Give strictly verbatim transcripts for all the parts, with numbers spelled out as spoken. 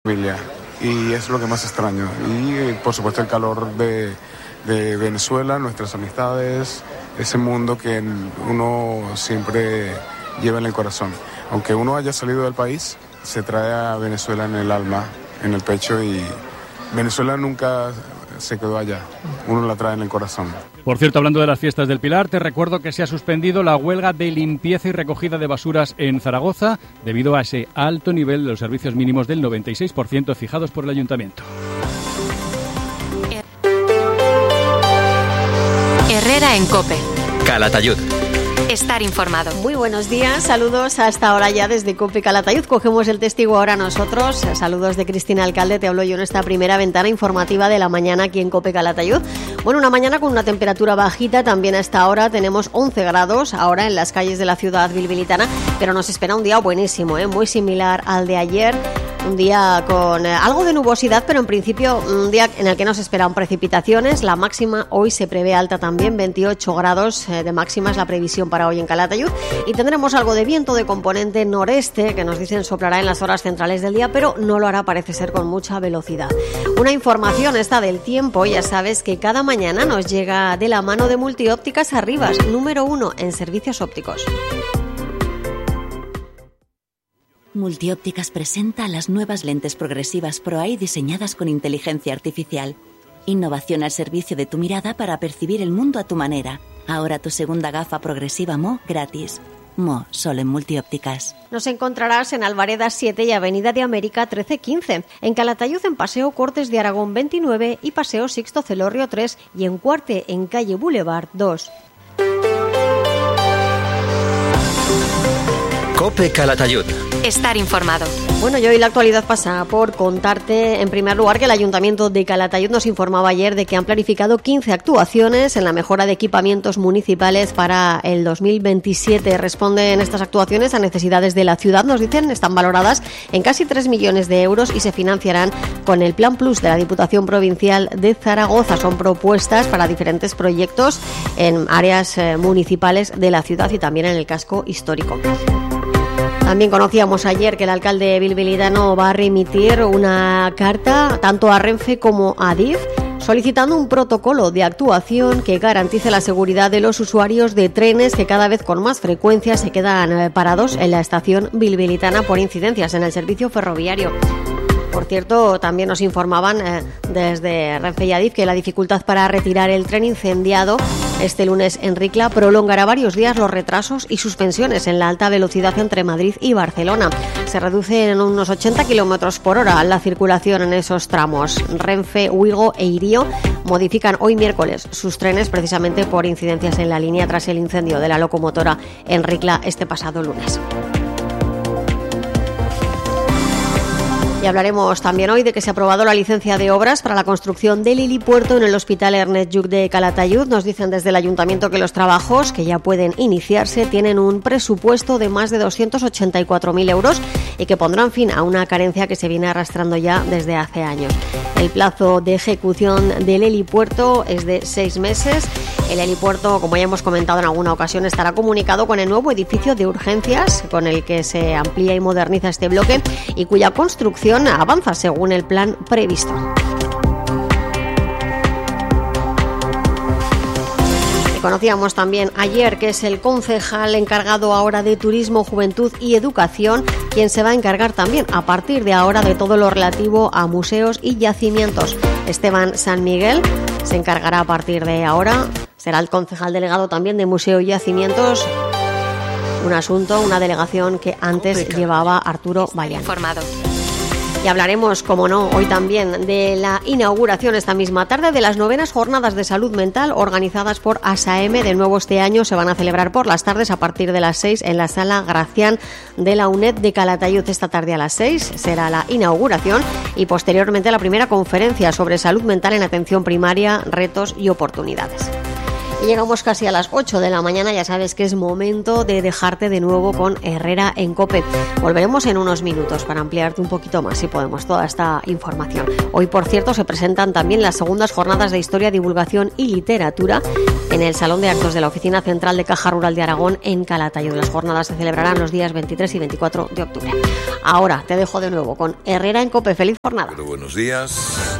familia y es lo que más extraño. Y por supuesto el calor de, de Venezuela, nuestras amistades, ese mundo que uno siempre lleva en el corazón. Aunque uno haya salido del país, se trae a Venezuela en el alma, en el pecho, y Venezuela nunca se quedó allá, uno la trae en el corazón. Por cierto, hablando de las fiestas del Pilar, te recuerdo que se ha suspendido la huelga de limpieza y recogida de basuras en Zaragoza debido a ese alto nivel de los servicios mínimos del noventa y seis por ciento fijados por el Ayuntamiento. Herrera en COPE. Calatayud. Estar informado. Muy buenos días, saludos hasta ahora ya desde COPE Calatayud. Cogemos el testigo ahora nosotros. Saludos de Cristina Alcalde, te hablo yo en esta primera ventana informativa de la mañana aquí en COPE Calatayud. Bueno, una mañana con una temperatura bajita, también a esta hora tenemos once grados ahora en las calles de la ciudad bilbilitana, pero nos espera un día buenísimo, ¿eh? Muy similar al de ayer. Un día con eh, algo de nubosidad, pero en principio un día en el que nos esperan precipitaciones. La máxima hoy se prevé alta también, veintiocho grados eh, de máxima es la previsión para hoy en Calatayud. Y tendremos algo de viento de componente noreste que nos dicen soplará en las horas centrales del día, pero no lo hará, parece ser, con mucha velocidad. Una información esta del tiempo, ya sabes que cada mañana nos llega de la mano de Multiópticas Arribas, número uno en servicios ópticos. Multiópticas presenta las nuevas lentes progresivas Pro Eye diseñadas con inteligencia artificial. Innovación al servicio de tu mirada para percibir el mundo a tu manera. Ahora tu segunda gafa progresiva M O gratis. M O solo en Multiópticas. Nos encontrarás en Alvareda siete y Avenida de América trece quince. En Calatayud en Paseo Cortes de Aragón veintinueve y Paseo Sixto Celorrio tres y en Cuarte en Calle Boulevard dos. COPE Calatayud. Estar informado. Bueno, y hoy la actualidad pasa por contarte, en primer lugar, que el Ayuntamiento de Calatayud nos informaba ayer de que han planificado quince actuaciones en la mejora de equipamientos municipales para el dos mil veintisiete. Responden estas actuaciones a necesidades de la ciudad, nos dicen, están valoradas en casi tres millones de euros y se financiarán con el Plan Plus de la Diputación Provincial de Zaragoza. Son propuestas para diferentes proyectos en áreas eh, municipales de la ciudad y también en el casco histórico. También conocíamos ayer que el alcalde bilbilitano va a remitir una carta tanto a Renfe como a Adif solicitando un protocolo de actuación que garantice la seguridad de los usuarios de trenes que cada vez con más frecuencia se quedan parados en la estación bilbilitana por incidencias en el servicio ferroviario. Por cierto, también nos informaban eh, desde Renfe y Adif que la dificultad para retirar el tren incendiado este lunes en Ricla prolongará varios días los retrasos y suspensiones en la alta velocidad entre Madrid y Barcelona. Se reduce en unos ochenta kilómetros por hora la circulación en esos tramos. Renfe, Uigo e Irio modifican hoy miércoles sus trenes precisamente por incidencias en la línea tras el incendio de la locomotora en Ricla este pasado lunes. Y hablaremos también hoy de que se ha aprobado la licencia de obras para la construcción del helipuerto en el Hospital Ernest Lluch de Calatayud. Nos dicen desde el Ayuntamiento que los trabajos, que ya pueden iniciarse, tienen un presupuesto de más de doscientos ochenta y cuatro mil euros y que pondrán fin a una carencia que se viene arrastrando ya desde hace años. El plazo de ejecución del helipuerto es de seis meses. El helipuerto, como ya hemos comentado en alguna ocasión, estará comunicado con el nuevo edificio de urgencias con el que se amplía y moderniza este bloque y cuya construcción avanza según el plan previsto. Y conocíamos también ayer que es el concejal encargado ahora de Turismo, Juventud y Educación quien se va a encargar también a partir de ahora de todo lo relativo a museos y yacimientos. Esteban San Miguel se encargará a partir de ahora, será el concejal delegado también de Museo y Yacimientos. Un asunto, una delegación que antes llevaba Arturo Bayán. Informado. Y hablaremos, como no, hoy también de la inauguración esta misma tarde de las novenas jornadas de salud mental organizadas por A S A M. De nuevo este año se van a celebrar por las tardes a partir de las seis en la Sala Gracián de la UNED de Calatayud. Esta tarde a las seis será la inauguración y posteriormente la primera conferencia sobre salud mental en atención primaria, retos y oportunidades. Y llegamos casi a las ocho de la mañana, ya sabes que es momento de dejarte de nuevo con Herrera en COPE. Volveremos en unos minutos para ampliarte un poquito más, si podemos, toda esta información. Hoy, por cierto, se presentan también las segundas jornadas de Historia, Divulgación y Literatura en en el Salón de Actos de la Oficina Central de Caja Rural de Aragón en Calatayud. Las jornadas se celebrarán los días veintitrés y veinticuatro de octubre. Ahora te dejo de nuevo con Herrera en COPE. Feliz jornada. Pero buenos días.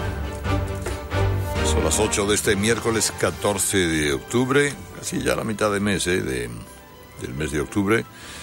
Son las ocho de este miércoles catorce de octubre, casi ya la mitad de mes, ¿eh? de, del mes de octubre.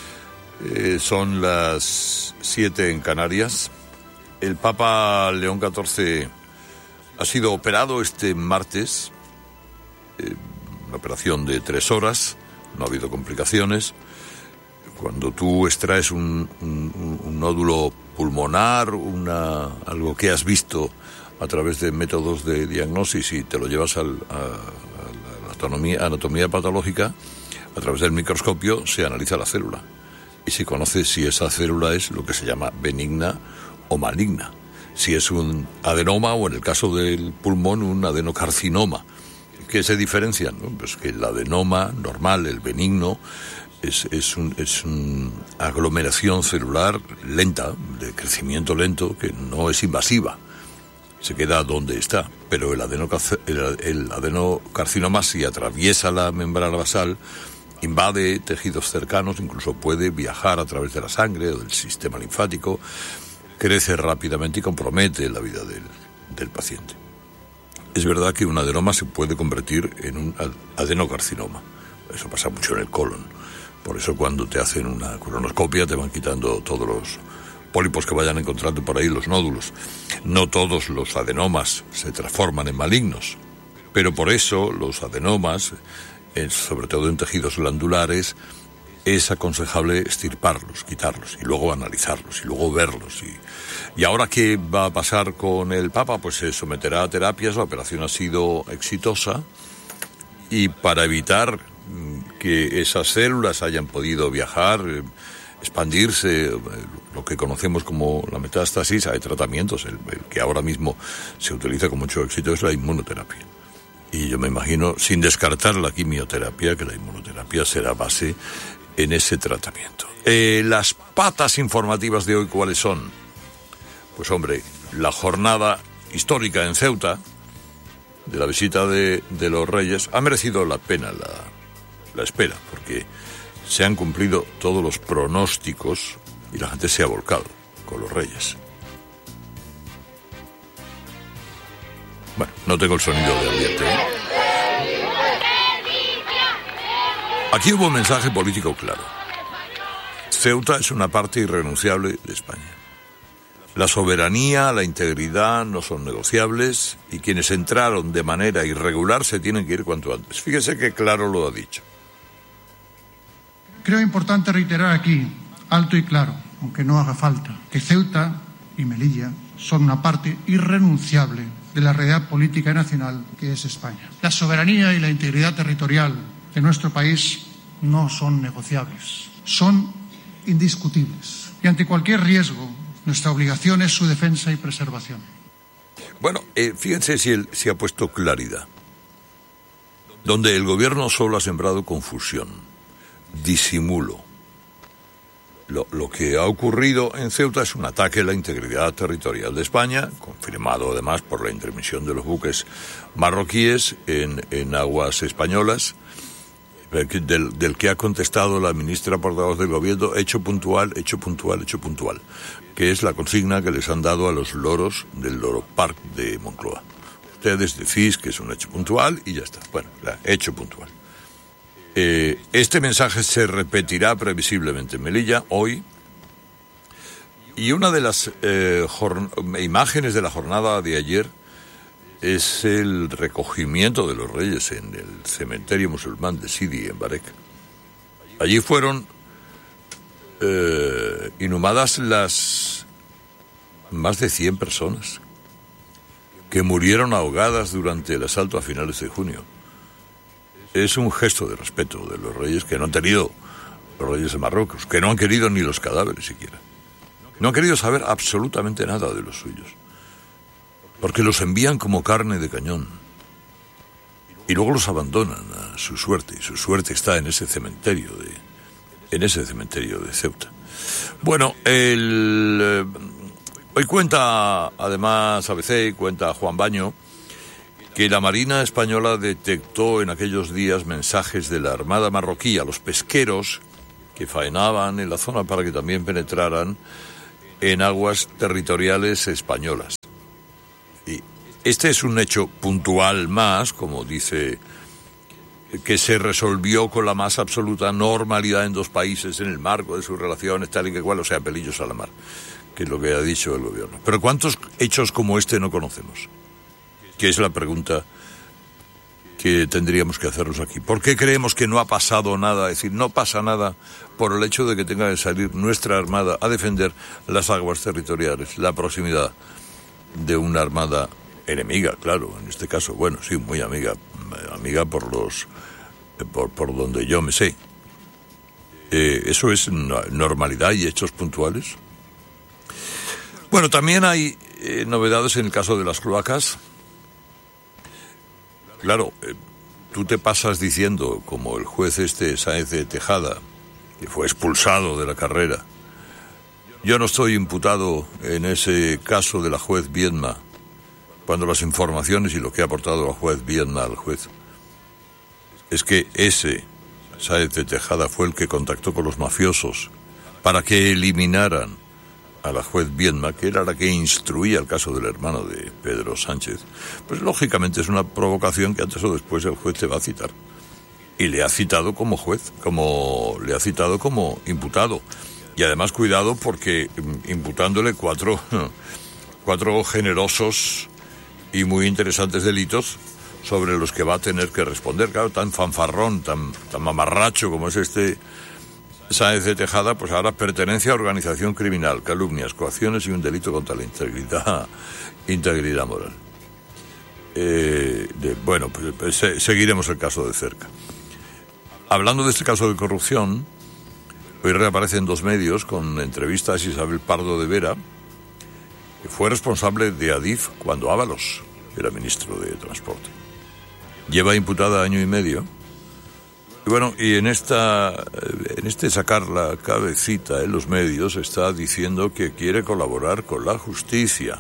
Eh, son las siete en Canarias. El Papa León catorce ha sido operado este martes, eh, una operación de tres horas, no ha habido complicaciones. Cuando tú extraes un, un, un nódulo pulmonar, una, algo que has visto a través de métodos de diagnosis y te lo llevas al, a, a la anatomía, anatomía patológica, a través del microscopio se analiza la célula y se conoce si esa célula es lo que se llama benigna o maligna, si es un adenoma o, en el caso del pulmón, un adenocarcinoma. ¿Qué se diferencian? ¿No? Pues que el adenoma normal, el benigno, es, es, un, es una aglomeración celular lenta, de crecimiento lento, que no es invasiva, se queda donde está. Pero el, adenocarc- el, el adenocarcinoma, si atraviesa la membrana basal, invade tejidos cercanos, incluso puede viajar a través de la sangre o del sistema linfático, crece rápidamente y compromete la vida del, del paciente. Es verdad que un adenoma se puede convertir en un adenocarcinoma. Eso pasa mucho en el colon. Por eso cuando te hacen una colonoscopia te van quitando todos los pólipos que vayan encontrando por ahí, los nódulos. No todos los adenomas se transforman en malignos, pero por eso los adenomas, sobre todo en tejidos glandulares, es aconsejable extirparlos, quitarlos y luego analizarlos y luego verlos. Y, y ahora, ¿qué va a pasar con el Papa? Pues se someterá a terapias. La operación ha sido exitosa y para evitar que esas células hayan podido viajar, expandirse, lo que conocemos como la metástasis, hay tratamientos. El, el que ahora mismo se utiliza con mucho éxito es la inmunoterapia. Y yo me imagino, sin descartar la quimioterapia, que la inmunoterapia será base en ese tratamiento. Eh, las patas informativas de hoy, ¿cuáles son? Pues hombre, la jornada histórica en Ceuta, de la visita de, de los Reyes, ha merecido la pena la, la espera, porque se han cumplido todos los pronósticos y la gente se ha volcado con los Reyes. Bueno, no tengo el sonido de ambiente, ¿eh? Aquí hubo un mensaje político claro. Ceuta es una parte irrenunciable de España. La soberanía, la integridad no son negociables y quienes entraron de manera irregular se tienen que ir cuanto antes. Fíjese qué claro lo ha dicho. Creo importante reiterar aquí, alto y claro, aunque no haga falta, que Ceuta y Melilla son una parte irrenunciable de la realidad política nacional que es España. La soberanía y la integridad territorial de nuestro país no son negociables, son indiscutibles. Y ante cualquier riesgo, nuestra obligación es su defensa y preservación. Bueno, eh, fíjense si, el, si ha puesto claridad. Donde el gobierno solo ha sembrado confusión, disimulo. Lo, lo que ha ocurrido en Ceuta es un ataque a la integridad territorial de España, confirmado además por la intermisión de los buques marroquíes en, en aguas españolas, del, del que ha contestado la ministra portavoz del gobierno, hecho puntual, hecho puntual, hecho puntual, que es la consigna que les han dado a los loros del Loro Park de Moncloa. Ustedes decís que es un hecho puntual y ya está. Bueno, la, hecho puntual. Eh, este mensaje se repetirá previsiblemente en Melilla hoy, y una de las eh, jorn- imágenes de la jornada de ayer es el recogimiento de los Reyes en el cementerio musulmán de Sidi, en Barek. Allí fueron eh, inhumadas las más de cien personas que murieron ahogadas durante el asalto a finales de junio. Es un gesto de respeto de los Reyes que no han tenido los Reyes de Marruecos, que no han querido ni los cadáveres siquiera. No han querido saber absolutamente nada de los suyos, porque los envían como carne de cañón y luego los abandonan a su suerte, y su suerte está en ese cementerio de, en ese cementerio de Ceuta. Bueno, el, eh, hoy cuenta además A B C, cuenta Juan Baño, que la Marina Española detectó en aquellos días mensajes de la Armada marroquí a los pesqueros que faenaban en la zona para que también penetraran en aguas territoriales españolas. Y este es un hecho puntual más, como dice, que se resolvió con la más absoluta normalidad en dos países en el marco de sus relaciones, tal y que cual, o sea, pelillos a la mar, que es lo que ha dicho el gobierno. Pero ¿cuántos hechos como este no conocemos? Que es la pregunta que tendríamos que hacernos aquí. ¿Por qué creemos que no ha pasado nada? Es decir, no pasa nada por el hecho de que tenga que salir nuestra armada a defender las aguas territoriales, la proximidad de una armada enemiga, claro, en este caso, bueno, sí, muy amiga, amiga por los, por, por donde yo me sé. Eh, ¿Eso es normalidad y hechos puntuales? Bueno, también hay eh, novedades en el caso de las cloacas. Claro, eh, tú te pasas diciendo, como el juez este Sáenz de Tejada, que fue expulsado de la carrera. Yo no estoy imputado en ese caso de la juez Viedma, cuando las informaciones y lo que ha aportado la juez Viedma al juez es que ese Sáenz de Tejada fue el que contactó con los mafiosos para que eliminaran a la juez Viedma, que era la que instruía el caso del hermano de Pedro Sánchez. Pues lógicamente es una provocación que antes o después el juez te va a citar. Y le ha citado como juez, como le ha citado como imputado. Y además cuidado porque imputándole cuatro, cuatro generosos y muy interesantes delitos sobre los que va a tener que responder. Claro, tan fanfarrón, tan, tan mamarracho como es este Sáenz de Tejada, pues ahora pertenencia a organización criminal, calumnias, coacciones y un delito contra la integridad, integridad moral. Eh, de, bueno, pues, pues se, seguiremos el caso de cerca. Hablando de este caso de corrupción, hoy reaparece en dos medios con entrevistas a Isabel Pardo de Vera, que fue responsable de Adif cuando Ábalos era ministro de Transporte. Lleva imputada año y medio. Y bueno, y en esta, en este sacar la cabecita en los medios está diciendo que quiere colaborar con la justicia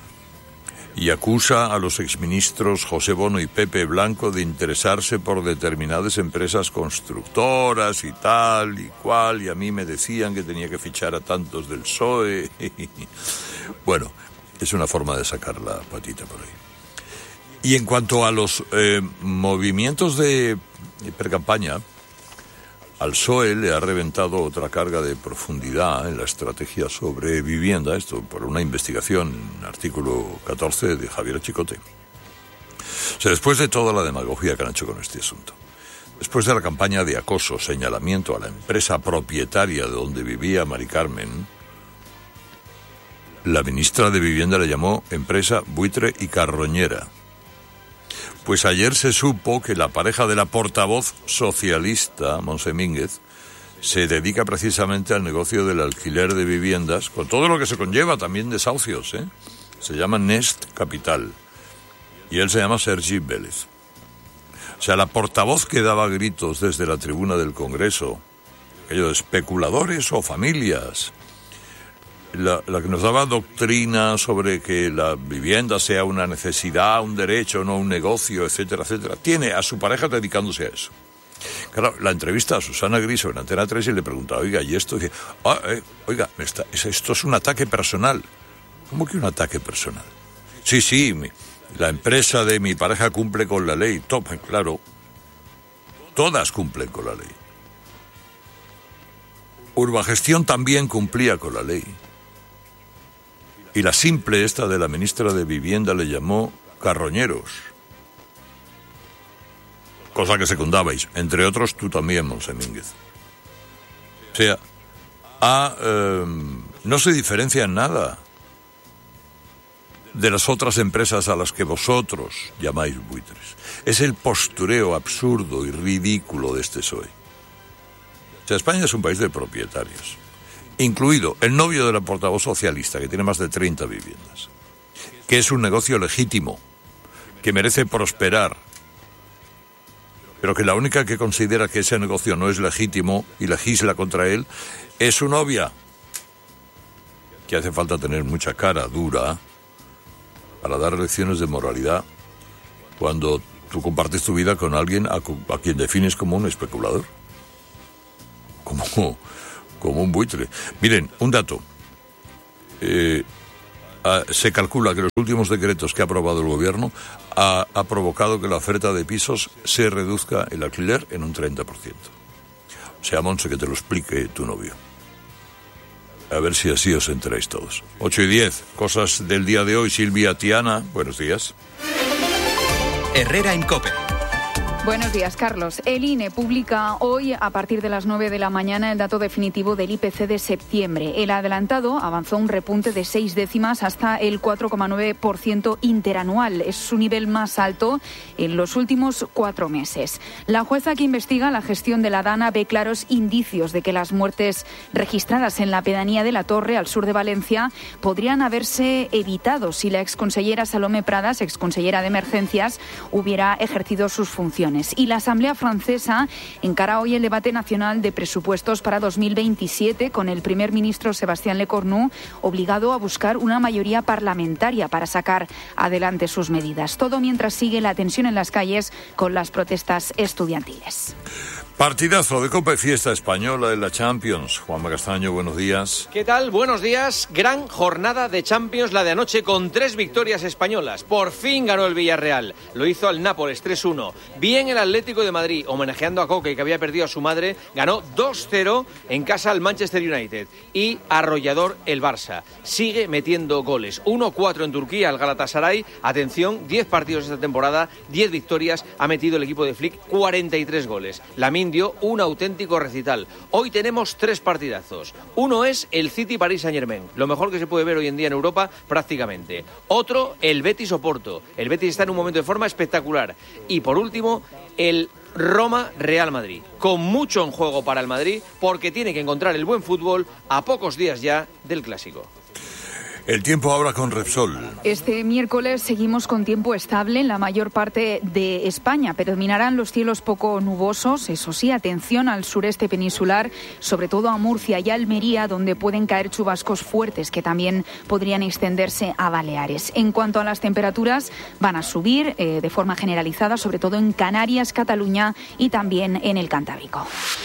y acusa a los exministros José Bono y Pepe Blanco de interesarse por determinadas empresas constructoras y tal y cual, y a mí me decían que tenía que fichar a tantos del P S O E. Bueno, es una forma de sacar la patita por ahí. Y en cuanto a los eh, movimientos de precampaña, al P S O E le ha reventado otra carga de profundidad en la estrategia sobre vivienda, esto por una investigación, artículo catorce de Javier Chicote. O sea, después de toda la demagogia que han hecho con este asunto, después de la campaña de acoso, señalamiento a la empresa propietaria de donde vivía Mari Carmen, la ministra de Vivienda le llamó empresa buitre y carroñera. Pues ayer se supo que la pareja de la portavoz socialista, Montse Mínguez, se dedica precisamente al negocio del alquiler de viviendas, con todo lo que se conlleva también desahucios, ¿eh? Se llama Nest Capital. Y él se llama Sergi Vélez. O sea, la portavoz que daba gritos desde la tribuna del Congreso, aquello de especuladores o familias, La, la que nos daba doctrina sobre que la vivienda sea una necesidad, un derecho, no un negocio, etcétera, etcétera, tiene a su pareja dedicándose a eso. Claro, la entrevista a Susana Griso en Antena tres y le preguntaba, oiga, ¿y esto? Y dice, ah, eh, oiga, está, esto es un ataque personal. ¿Cómo que un ataque personal? Sí, sí, mi, la empresa de mi pareja cumple con la ley. Top, claro, todas cumplen con la ley. Urbagestión también cumplía con la ley. Y la simple esta de la ministra de Vivienda le llamó carroñeros. Cosa que secundabais, entre otros tú también, Montse Mínguez. O sea, a, eh, no se diferencia en nada de las otras empresas a las que vosotros llamáis buitres. Es el postureo absurdo y ridículo de este P S O E. O sea, España es un país de propietarios, incluido el novio de la portavoz socialista, que tiene más de treinta viviendas, que es un negocio legítimo, que merece prosperar, pero que la única que considera que ese negocio no es legítimo y legisla contra él es su novia, que hace falta tener mucha cara dura para dar lecciones de moralidad cuando tú compartes tu vida con alguien a, a quien defines como un especulador, como, como un buitre. Miren, un dato. Eh, a, se calcula que los últimos decretos que ha aprobado el gobierno ha, ha provocado que la oferta de pisos se reduzca el alquiler en un treinta por ciento. O sea, Monse, que te lo explique tu novio. A ver si así os enteráis todos. ocho y diez, cosas del día de hoy. Silvia, Tiana, buenos días. Herrera en COPE. Buenos días, Carlos. El I N E publica hoy, a partir de las nueve de la mañana, el dato definitivo del I P C de septiembre. El adelantado avanzó un repunte de seis décimas hasta el cuatro coma nueve por ciento interanual. Es su nivel más alto en los últimos cuatro meses. La jueza que investiga la gestión de la DANA ve claros indicios de que las muertes registradas en la pedanía de La Torre, al sur de Valencia, podrían haberse evitado si la exconsellera Salomé Pradas, exconsellera de Emergencias, hubiera ejercido sus funciones. Y la Asamblea francesa encara hoy el debate nacional de presupuestos para dos mil veintisiete, con el primer ministro Sébastien Lecornu obligado a buscar una mayoría parlamentaria para sacar adelante sus medidas. Todo mientras sigue la tensión en las calles con las protestas estudiantiles. Partidazo de Copa y Fiesta Española en la Champions. Juanma Castaño, buenos días. ¿Qué tal? Buenos días. Gran jornada de Champions la de anoche con tres victorias españolas. Por fin ganó el Villarreal. Lo hizo al Nápoles tres uno. Bien el Atlético de Madrid, homenajeando a Coque, que había perdido a su madre, ganó dos cero en casa al Manchester United. Y arrollador el Barça. Sigue metiendo goles. uno cuatro en Turquía al Galatasaray. Atención, diez partidos esta temporada, diez victorias. Ha metido el equipo de Flick cuarenta y tres goles. Lamine dio un auténtico recital. Hoy tenemos tres partidazos. Uno es el City Paris Saint-Germain, lo mejor que se puede ver hoy en día en Europa prácticamente. Otro, el Betis Oporto. El Betis está en un momento de forma espectacular. Y por último, el Roma Real Madrid, con mucho en juego para el Madrid, porque tiene que encontrar el buen fútbol a pocos días ya del Clásico. El tiempo ahora con Repsol. Este miércoles seguimos con tiempo estable en la mayor parte de España. Predominarán los cielos poco nubosos. Eso sí, atención al sureste peninsular, sobre todo a Murcia y Almería, donde pueden caer chubascos fuertes que también podrían extenderse a Baleares. En cuanto a las temperaturas, van a subir eh, de forma generalizada, sobre todo en Canarias, Cataluña y también en el Cantábrico.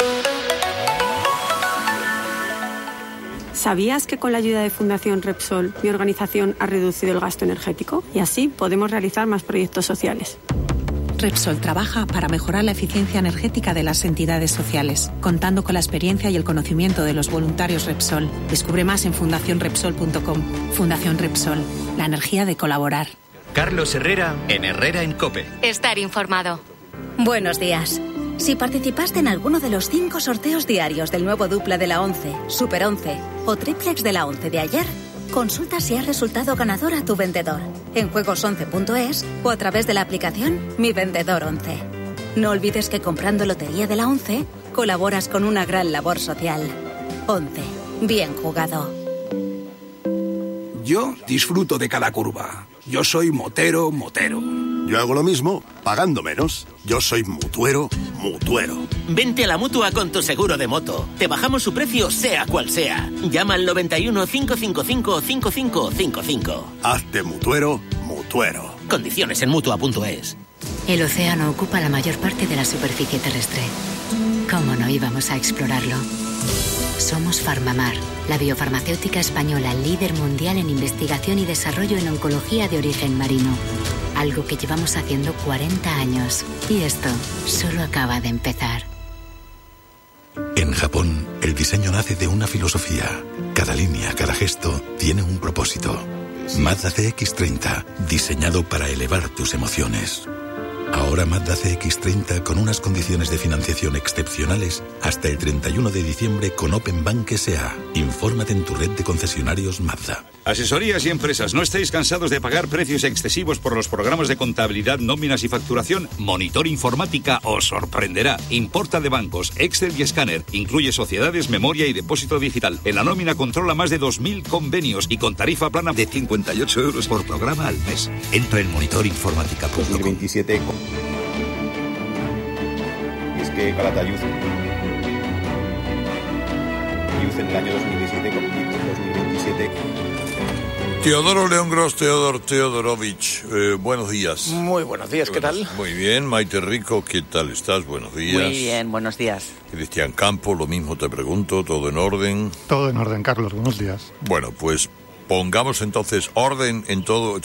¿Sabías que con la ayuda de Fundación Repsol mi organización ha reducido el gasto energético? Y así podemos realizar más proyectos sociales. Repsol trabaja para mejorar la eficiencia energética de las entidades sociales, contando con la experiencia y el conocimiento de los voluntarios Repsol. Descubre más en fundación repsol punto com. Fundación Repsol, la energía de colaborar. Carlos Herrera en Herrera en COPE. Estar informado. Buenos días. Si participaste en alguno de los cinco sorteos diarios del nuevo dupla de la once, Super once o triplex de la once de ayer, consulta si has resultado ganador a tu vendedor en juegos once punto es o a través de la aplicación Mi Vendedor once. No olvides que comprando Lotería de la once colaboras con una gran labor social. once. Bien jugado. Yo disfruto de cada curva. Yo soy motero, motero. Yo hago lo mismo, pagando menos. Yo soy mutuero, mutuero. Vente a la Mutua con tu seguro de moto. Te bajamos su precio sea cual sea. Llama al noventa y uno, cinco cinco cinco, cinco cinco cinco cinco. Hazte mutuero, mutuero. Condiciones en Mutua punto es. El océano ocupa la mayor parte de la superficie terrestre. ¿Cómo no íbamos a explorarlo? Somos Farmamar, la biofarmacéutica española líder mundial en investigación y desarrollo en oncología de origen marino. Algo que llevamos haciendo cuarenta años. Y esto solo acaba de empezar. En Japón, el diseño nace de una filosofía. Cada línea, cada gesto, tiene un propósito. Mazda C X treinta, diseñado para elevar tus emociones. Ahora Mazda C X treinta con unas condiciones de financiación excepcionales hasta el treinta y uno de diciembre con Open Bank S A. Infórmate en tu red de concesionarios Mazda. Asesorías y empresas, ¿no estáis cansados de pagar precios excesivos por los programas de contabilidad, nóminas y facturación? Monitor Informática os sorprenderá. Importa de bancos, Excel y escáner. Incluye sociedades, memoria y depósito digital. En la nómina controla más de dos mil convenios y con tarifa plana de cincuenta y ocho euros por programa al mes. Entra en monitor informática punto com. dos mil veintisiete. Y es que Calatayud Youth en el año dos mil diecisiete, dos mil veintisiete Teodoro León Gros, Teodor Teodorovich, eh, buenos días. Muy buenos días, ¿qué tal? Muy bien, Maite Rico, ¿qué tal estás? Buenos días. Muy bien, buenos días. Cristian Campo, lo mismo te pregunto, ¿todo en orden? Todo en orden, Carlos, buenos días. Bueno, pues pongamos entonces orden en todo,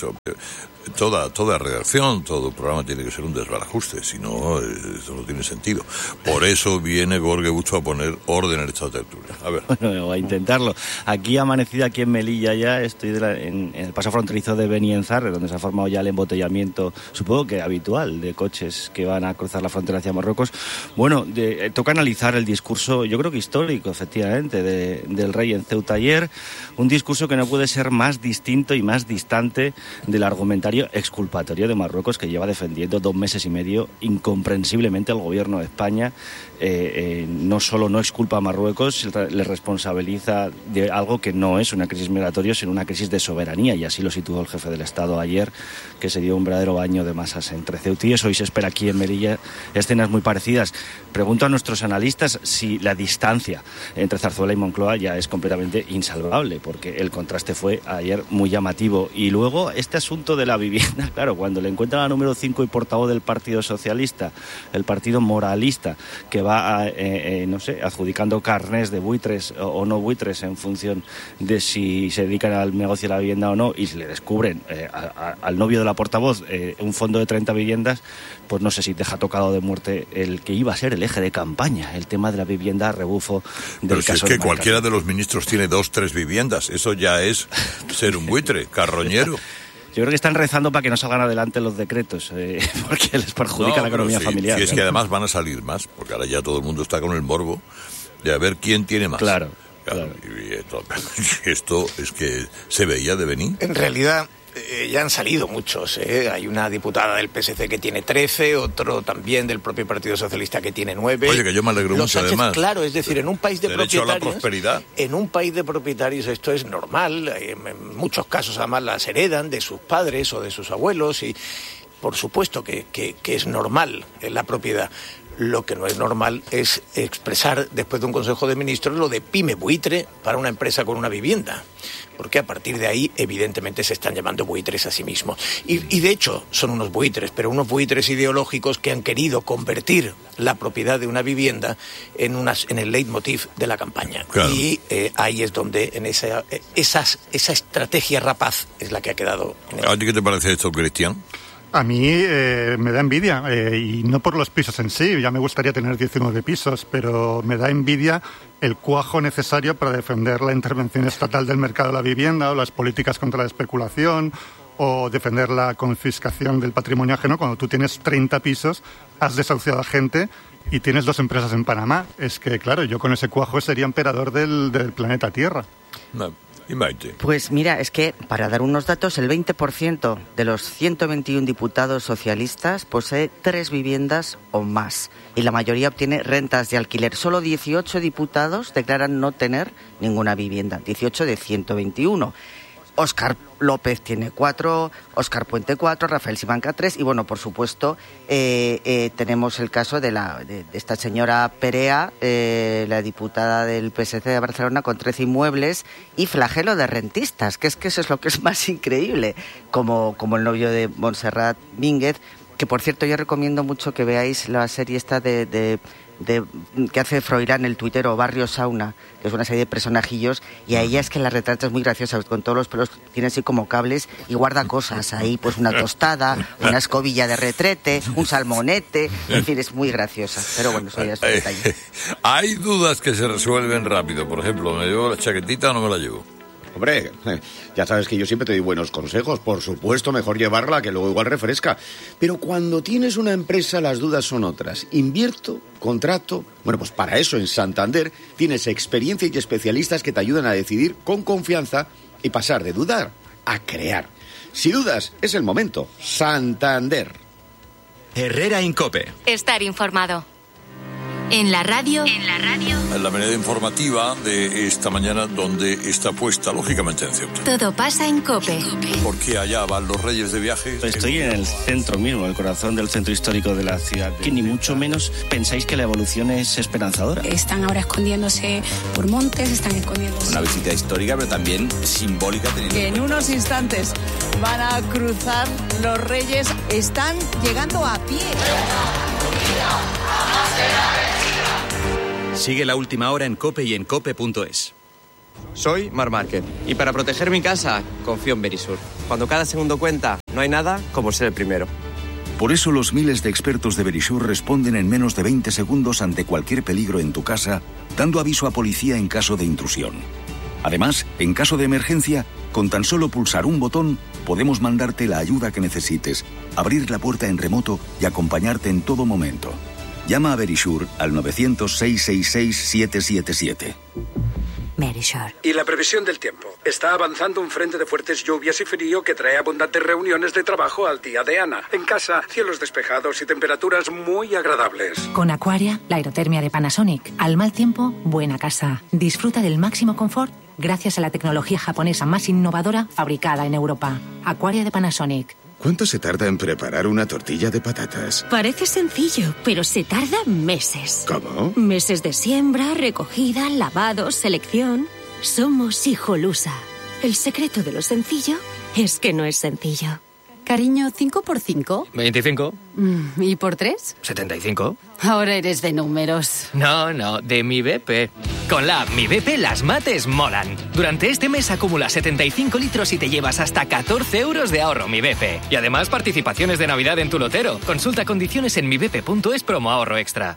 toda, toda redacción, todo programa tiene que ser un desbarajuste, si no, eso no tiene sentido. Por eso viene Gorge Busto a poner orden en esta tertulia. A ver. Bueno, voy a intentarlo. Aquí ha amanecido, aquí en Melilla ya, estoy de la, en, en el paso fronterizo de Benienzarre, donde se ha formado ya el embotellamiento, supongo que habitual, de coches que van a cruzar la frontera hacia Marruecos. Bueno, de, eh, toca analizar el discurso, yo creo que histórico, efectivamente, de, del rey en Ceuta ayer, un discurso que no puede ser más distinto y más distante del argumentario exculpatorio de Marruecos, que lleva defendiendo dos meses y medio incomprensiblemente al gobierno de España. Eh, eh, no solo no exculpa a Marruecos, le responsabiliza de algo que no es una crisis migratoria, sino una crisis de soberanía, y así lo situó el jefe del Estado ayer, que se dio un verdadero baño de masas entre ceutíes. Hoy se espera aquí en Melilla escenas muy parecidas. Pregunto a nuestros analistas si la distancia entre Zarzuela y Moncloa ya es completamente insalvable, porque el contraste fue ayer muy llamativo. Y luego este asunto de la vivienda, claro, cuando le encuentran a número cinco y portavoz del Partido Socialista, el partido moralista, que va a, eh, eh, no sé, adjudicando carnés de buitres o, o no buitres en función de si se dedican al negocio de la vivienda o no, y si le descubren eh, a, a, al novio de la portavoz eh, un fondo de treinta viviendas, pues no sé si deja tocado de muerte el que iba a ser el eje de campaña, el tema de la vivienda a rebufo del Pero si caso. es que cualquiera de los ministros tiene dos, tres viviendas, eso ya es ser un buitre, carroñero. Yo creo que están rezando para que no salgan adelante los decretos, eh, porque les perjudica no, la economía sí, familiar. Y es ¿no? que además van a salir más, porque ahora ya todo el mundo está con el morbo de a ver quién tiene más. Claro. Claro. Y esto, esto es que se veía de venir. En realidad eh, ya han salido muchos. ¿eh? Hay una diputada del P S C que tiene trece, otro también del propio Partido Socialista que tiene nueve. Oye, que yo me alegro Los mucho, Sánchez, además. Claro, es decir, en un país de Derecho propietarios... a la prosperidad. En un país de propietarios esto es normal. En muchos casos además las heredan de sus padres o de sus abuelos y por supuesto que, que, que es normal la propiedad. Lo que no es normal es expresar después de un Consejo de Ministros lo de pyme buitre para una empresa con una vivienda, porque a partir de ahí evidentemente se están llamando buitres a sí mismos. Y, y de hecho son unos buitres, pero unos buitres ideológicos que han querido convertir la propiedad de una vivienda en, unas, en el leitmotiv de la campaña. Claro. Y eh, ahí es donde en esa, esas, esa estrategia rapaz es la que ha quedado. En el... ¿A ti qué te parece esto, Cristian? A mí eh, me da envidia, eh, y no por los pisos en sí, ya me gustaría tener diecinueve pisos, pero me da envidia el cuajo necesario para defender la intervención estatal del mercado de la vivienda o las políticas contra la especulación o defender la confiscación del patrimonio ajeno cuando tú tienes treinta pisos, has desahuciado a gente y tienes dos empresas en Panamá. Es que, claro, yo con ese cuajo sería emperador del, del planeta Tierra. No. ¿Y Maite? Pues mira, es que, para dar unos datos, el veinte por ciento de los ciento veintiuno diputados socialistas posee tres viviendas o más y la mayoría obtiene rentas de alquiler. Solo dieciocho diputados declaran no tener ninguna vivienda, dieciocho de ciento veintiuno. Óscar López tiene cuatro, Óscar Puente cuatro, Rafael Simanca tres y bueno, por supuesto, eh, eh, tenemos el caso de, la, de, de esta señora Perea, eh, la diputada del P S C de Barcelona con trece inmuebles y flagelo de rentistas, que es que eso es lo que es más increíble, como, como el novio de Montserrat Mínguez, que por cierto yo recomiendo mucho que veáis la serie esta de... de De, que hace Froilán, el tuitero Barrio Sauna, que es una serie de personajillos, y a ella es que la retrata es muy graciosa, con todos los pelos, tiene así como cables y guarda cosas ahí, pues una tostada, una escobilla de retrete, un salmonete, en fin, es muy graciosa, pero bueno, eso ya es un detalle. Hay dudas que se resuelven rápido, por ejemplo, ¿me llevo la chaquetita o no me la llevo? Hombre, ya sabes que yo siempre te doy buenos consejos. Por supuesto, mejor llevarla, que luego igual refresca. Pero cuando tienes una empresa, las dudas son otras. ¿Invierto? ¿Contrato? Bueno, pues para eso en Santander tienes experiencia y especialistas que te ayudan a decidir con confianza y pasar de dudar a crear. Si dudas, es el momento. Santander. Herrera en COPE. Estar informado. En la radio. En la radio. La manera informativa de esta mañana, donde está puesta, lógicamente, en Ceuta. Todo pasa en COPE. Porque allá van los reyes de viaje. Estoy en el centro mismo, el corazón del centro histórico de la ciudad. Que ni mucho menos pensáis que la evolución es esperanzadora. Están ahora escondiéndose por montes, están escondiéndose. Una visita histórica, pero también simbólica. Teniendo que en unos instantes van a cruzar los reyes. Están llegando a pie. Sigue la última hora en COPE y en cope punto es. Soy Mar Márquez y para proteger mi casa confío en Verisur. Cuando cada segundo cuenta, no hay nada como ser el primero. Por eso los miles de expertos de Verisur responden en menos de veinte segundos ante cualquier peligro en tu casa, dando aviso a policía en caso de intrusión. Además, en caso de emergencia, con tan solo pulsar un botón, podemos mandarte la ayuda que necesites, abrir la puerta en remoto y acompañarte en todo momento. Llama a Verisur al nueve cero cero, seis seis seis, siete siete siete. Verisur. Y la previsión del tiempo. Está avanzando un frente de fuertes lluvias y frío que trae abundantes reuniones de trabajo al día de Ana. En casa, cielos despejados y temperaturas muy agradables. Con Aquaria, la aerotermia de Panasonic. Al mal tiempo, buena casa. Disfruta del máximo confort gracias a la tecnología japonesa más innovadora fabricada en Europa. Aquaria de Panasonic. ¿Cuánto se tarda en preparar una tortilla de patatas? Parece sencillo, pero se tarda meses. ¿Cómo? Meses de siembra, recogida, lavado, selección. Somos Hijolusa. El secreto de lo sencillo es que no es sencillo. Cariño, ¿cinco por cinco? veinticinco. ¿Y por tres? setenta y cinco. Ahora eres de números. No, no, de mi B P. Con la app Mi B P las mates molan. Durante este mes acumula setenta y cinco litros y te llevas hasta catorce euros de ahorro Mi B P. Y además participaciones de Navidad en tu lotero. Consulta condiciones en mi b p punto es promo ahorro extra.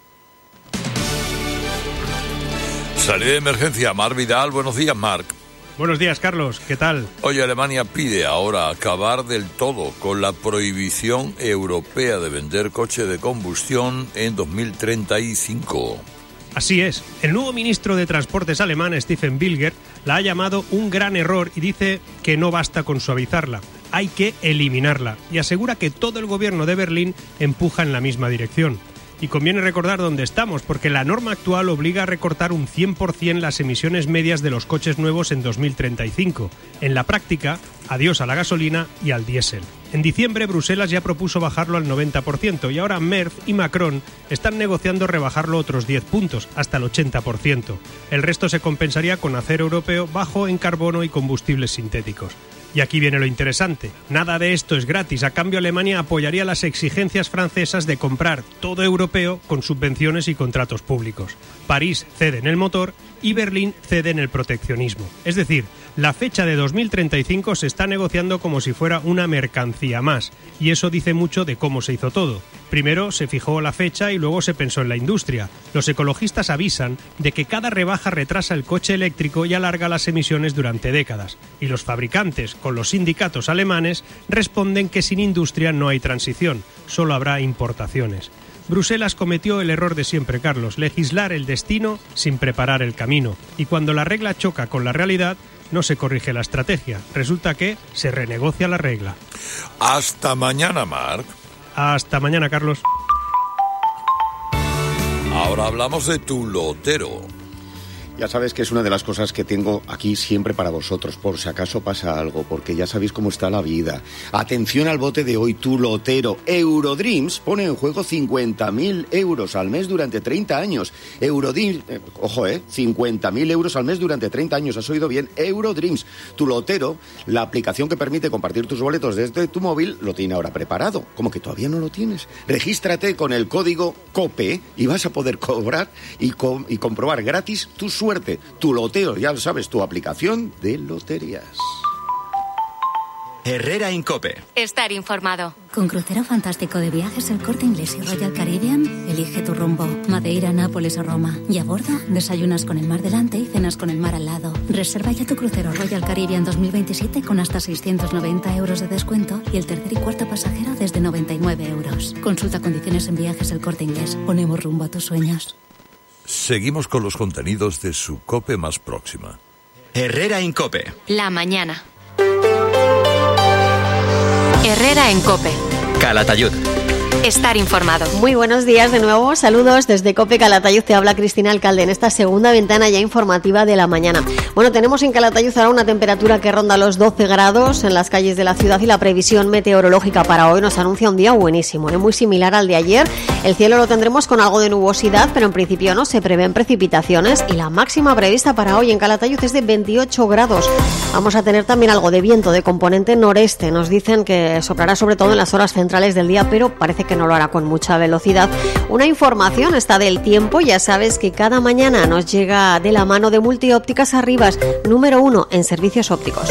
Salida de emergencia, Mar Vidal. Buenos días, Marc. Buenos días, Carlos. ¿Qué tal? Oye, Alemania pide ahora acabar del todo con la prohibición europea de vender coches de combustión en dos mil treinta y cinco. Así es. El nuevo ministro de Transportes alemán, Stefan Bilger, la ha llamado un gran error y dice que no basta con suavizarla. Hay que eliminarla. Y asegura que todo el gobierno de Berlín empuja en la misma dirección. Y conviene recordar dónde estamos, porque la norma actual obliga a recortar un cien por ciento las emisiones medias de los coches nuevos en dos mil treinta y cinco. En la práctica, adiós a la gasolina y al diésel. En diciembre, Bruselas ya propuso bajarlo al noventa por ciento y ahora Merz y Macron están negociando rebajarlo otros diez puntos, hasta el ochenta por ciento. El resto se compensaría con acero europeo bajo en carbono y combustibles sintéticos. Y aquí viene lo interesante. Nada de esto es gratis. A cambio, Alemania apoyaría las exigencias francesas de comprar todo europeo con subvenciones y contratos públicos. París cede en el motor y Berlín cede en el proteccionismo. Es decir, la fecha de dos mil treinta y cinco se está negociando como si fuera una mercancía más. Y eso dice mucho de cómo se hizo todo. Primero se fijó la fecha y luego se pensó en la industria. Los ecologistas avisan de que cada rebaja retrasa el coche eléctrico y alarga las emisiones durante décadas. Y los fabricantes, con los sindicatos alemanes, responden que sin industria no hay transición, solo habrá importaciones. Bruselas cometió el error de siempre, Carlos, legislar el destino sin preparar el camino. Y cuando la regla choca con la realidad, no se corrige la estrategia. Resulta que se renegocia la regla. Hasta mañana, Marc. Hasta mañana, Carlos. Ahora hablamos de tu lotero. Ya sabes que es una de las cosas que tengo aquí siempre para vosotros, por si acaso pasa algo, porque ya sabéis cómo está la vida. Atención al bote de hoy, tu lotero. Eurodreams pone en juego cincuenta mil euros al mes durante treinta años. Eurodreams, eh, ojo, eh, cincuenta mil euros al mes durante treinta años, has oído bien, Eurodreams. Tu lotero, la aplicación que permite compartir tus boletos desde tu móvil, lo tiene ahora preparado. ¿Cómo que todavía no lo tienes? Regístrate con el código COPE y vas a poder cobrar y, com- y comprobar gratis tu suerte. Tu loteo, ya lo sabes, tu aplicación de loterías. Herrera en COPE. Estar informado. Con crucero fantástico de viajes El Corte Inglés y Royal Caribbean, elige tu rumbo. Madeira, Nápoles o Roma. Y a bordo, desayunas con el mar delante y cenas con el mar al lado. Reserva ya tu crucero Royal Caribbean dos mil veintisiete con hasta seiscientos noventa euros de descuento y el tercer y cuarto pasajero desde noventa y nueve euros. Consulta condiciones en viajes El Corte Inglés. Ponemos rumbo a tus sueños. Seguimos con los contenidos de su COPE más próxima. Herrera en COPE. La mañana. Herrera en COPE. Calatayud. Estar informado. Muy buenos días de nuevo, saludos desde COPE Calatayud, te habla Cristina Alcalde en esta segunda ventana ya informativa de la mañana. Bueno, tenemos en Calatayud ahora una temperatura que ronda los doce grados en las calles de la ciudad y la previsión meteorológica para hoy nos anuncia un día buenísimo, ¿eh? Muy similar al de ayer. El cielo lo tendremos con algo de nubosidad, pero en principio no se prevén precipitaciones y la máxima prevista para hoy en Calatayud es de veintiocho grados. Vamos a tener también algo de viento de componente noreste, nos dicen que soplará sobre todo en las horas centrales del día, pero parece que no lo hará con mucha velocidad. Una información está del tiempo, ya sabes que cada mañana nos llega de la mano de Multiópticas Arribas, número uno en servicios ópticos.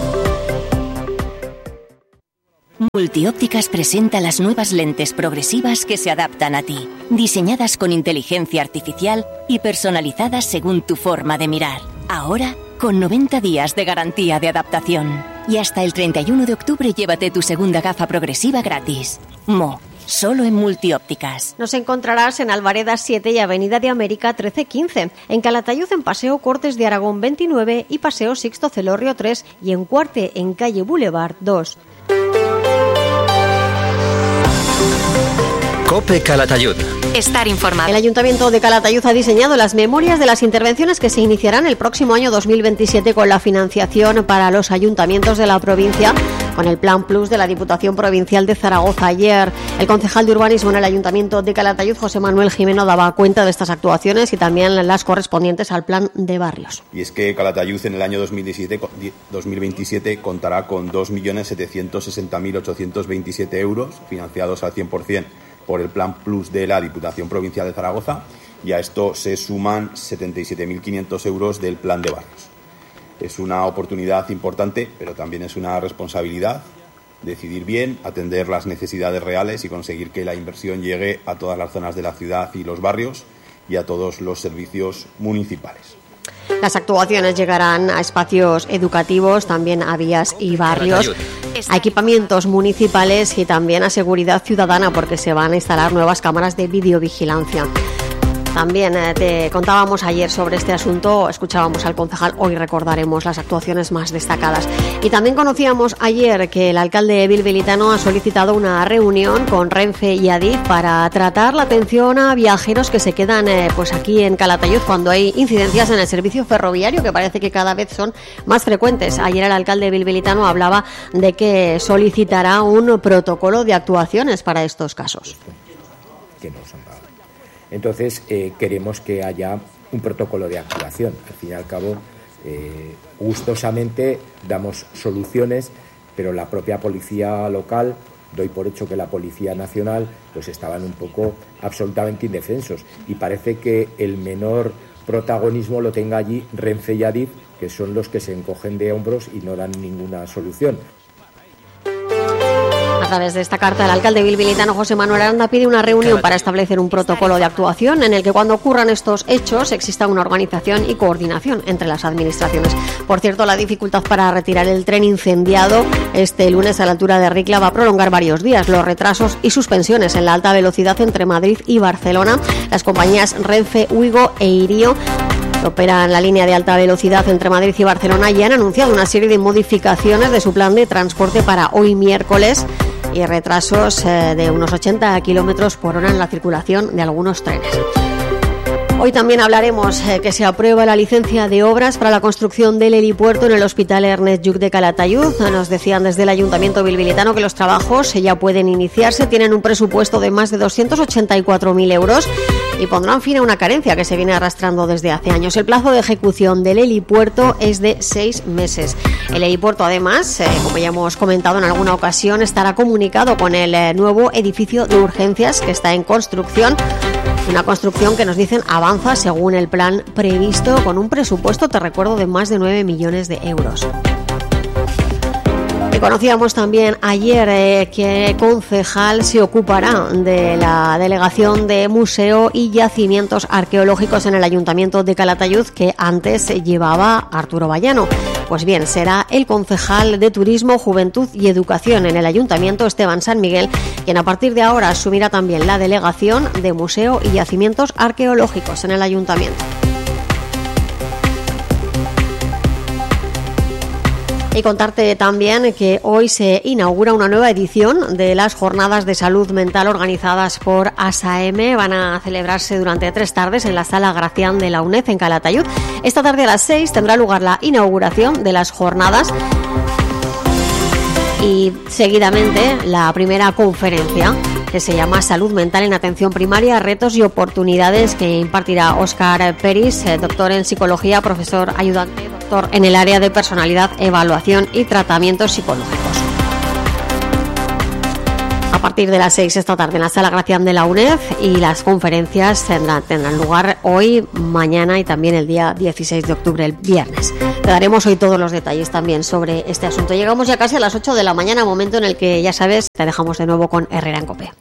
Multiópticas presenta las nuevas lentes progresivas que se adaptan a ti, diseñadas con inteligencia artificial y personalizadas según tu forma de mirar. Ahora, con noventa días de garantía de adaptación. Y hasta el treinta y uno de octubre llévate tu segunda gafa progresiva gratis. Mo. Solo en Multiópticas. Nos encontrarás en Alvareda siete y Avenida de América trece quince, en Calatayud en Paseo Cortes de Aragón veintinueve y Paseo Sixto Celorrio tres y en Cuarte en Calle Boulevard dos. COPE Calatayud. Estar informado. El Ayuntamiento de Calatayud ha diseñado las memorias de las intervenciones que se iniciarán el próximo año dos mil veintisiete con la financiación para los ayuntamientos de la provincia con el Plan Plus de la Diputación Provincial de Zaragoza. Ayer el concejal de Urbanismo en el Ayuntamiento de Calatayud, José Manuel Jimeno, daba cuenta de estas actuaciones y también las correspondientes al Plan de Barrios. Y es que Calatayud en el año dos mil veintisiete contará con dos millones setecientos sesenta mil ochocientos veintisiete euros financiados al cien por ciento por el Plan Plus de la Diputación Provincial de Zaragoza, y a esto se suman setenta y siete mil quinientos euros del Plan de Barrios. Es una oportunidad importante, pero también es una responsabilidad decidir bien, atender las necesidades reales y conseguir que la inversión llegue a todas las zonas de la ciudad y los barrios y a todos los servicios municipales. Las actuaciones llegarán a espacios educativos, también a vías y barrios, a equipamientos municipales y también a seguridad ciudadana, porque se van a instalar nuevas cámaras de videovigilancia. También eh, te contábamos ayer sobre este asunto, escuchábamos al concejal, hoy recordaremos las actuaciones más destacadas. Y también conocíamos ayer que el alcalde bilbilitano ha solicitado una reunión con Renfe y Adif para tratar la atención a viajeros que se quedan eh, pues aquí en Calatayud cuando hay incidencias en el servicio ferroviario, que parece que cada vez son más frecuentes. Ayer el alcalde bilbilitano hablaba de que solicitará un protocolo de actuaciones para estos casos. Que nos han dado. Entonces, eh, queremos que haya un protocolo de actuación. Al fin y al cabo, eh, gustosamente damos soluciones, pero la propia policía local, doy por hecho que la Policía Nacional, pues estaban un poco absolutamente indefensos. Y parece que el menor protagonismo lo tenga allí Renfe y Adif, que son los que se encogen de hombros y no dan ninguna solución. A través de esta carta, el alcalde bilbilitano José Manuel Aranda pide una reunión para establecer un protocolo de actuación en el que cuando ocurran estos hechos exista una organización y coordinación entre las administraciones. Por cierto, la dificultad para retirar el tren incendiado este lunes a la altura de Ricla va a prolongar varios días. Los retrasos y suspensiones en la alta velocidad entre Madrid y Barcelona. Las compañías Renfe, Uigo e Irio que operan la línea de alta velocidad entre Madrid y Barcelona ya han anunciado una serie de modificaciones de su plan de transporte para hoy miércoles y retrasos eh, de unos ochenta kilómetros por hora en la circulación de algunos trenes. Hoy también hablaremos eh, que se aprueba la licencia de obras para la construcción del helipuerto en el Hospital Ernest Lluch de Calatayud. Nos decían desde el Ayuntamiento bilbilitano que los trabajos ya pueden iniciarse, tienen un presupuesto de más de doscientos ochenta y cuatro mil euros y pondrán fin a una carencia que se viene arrastrando desde hace años. El plazo de ejecución del helipuerto es de seis meses. El helipuerto, además, eh, como ya hemos comentado en alguna ocasión, estará comunicado con el eh, nuevo edificio de urgencias que está en construcción. Una construcción que nos dicen avanza según el plan previsto con un presupuesto, te recuerdo, de más de nueve millones de euros. Y conocíamos también ayer eh, que concejal se ocupará de la delegación de museo y yacimientos arqueológicos en el Ayuntamiento de Calatayud que antes llevaba Arturo Vallano. Pues bien, será el concejal de Turismo, Juventud y Educación en el Ayuntamiento, Esteban San Miguel, quien a partir de ahora asumirá también la delegación de museo y yacimientos arqueológicos en el Ayuntamiento. Y contarte también que hoy se inaugura una nueva edición de las Jornadas de Salud Mental organizadas por ASAEME. Van a celebrarse durante tres tardes en la Sala Gracián de la UNED en Calatayud. Esta tarde a las seis tendrá lugar la inauguración de las jornadas y seguidamente la primera conferencia, que se llama Salud Mental en Atención Primaria, Retos y Oportunidades, que impartirá Óscar Peris, doctor en Psicología, profesor ayudante, doctor en el área de Personalidad, Evaluación y Tratamientos Psicológicos. A partir de las seis esta tarde en la Sala Gracián de la UNED, y las conferencias tendrán, tendrán lugar hoy, mañana y también el día dieciséis de octubre, el viernes. Te daremos hoy todos los detalles también sobre este asunto. Llegamos ya casi a las ocho de la mañana, momento en el que, ya sabes, te dejamos de nuevo con Herrera en COPE.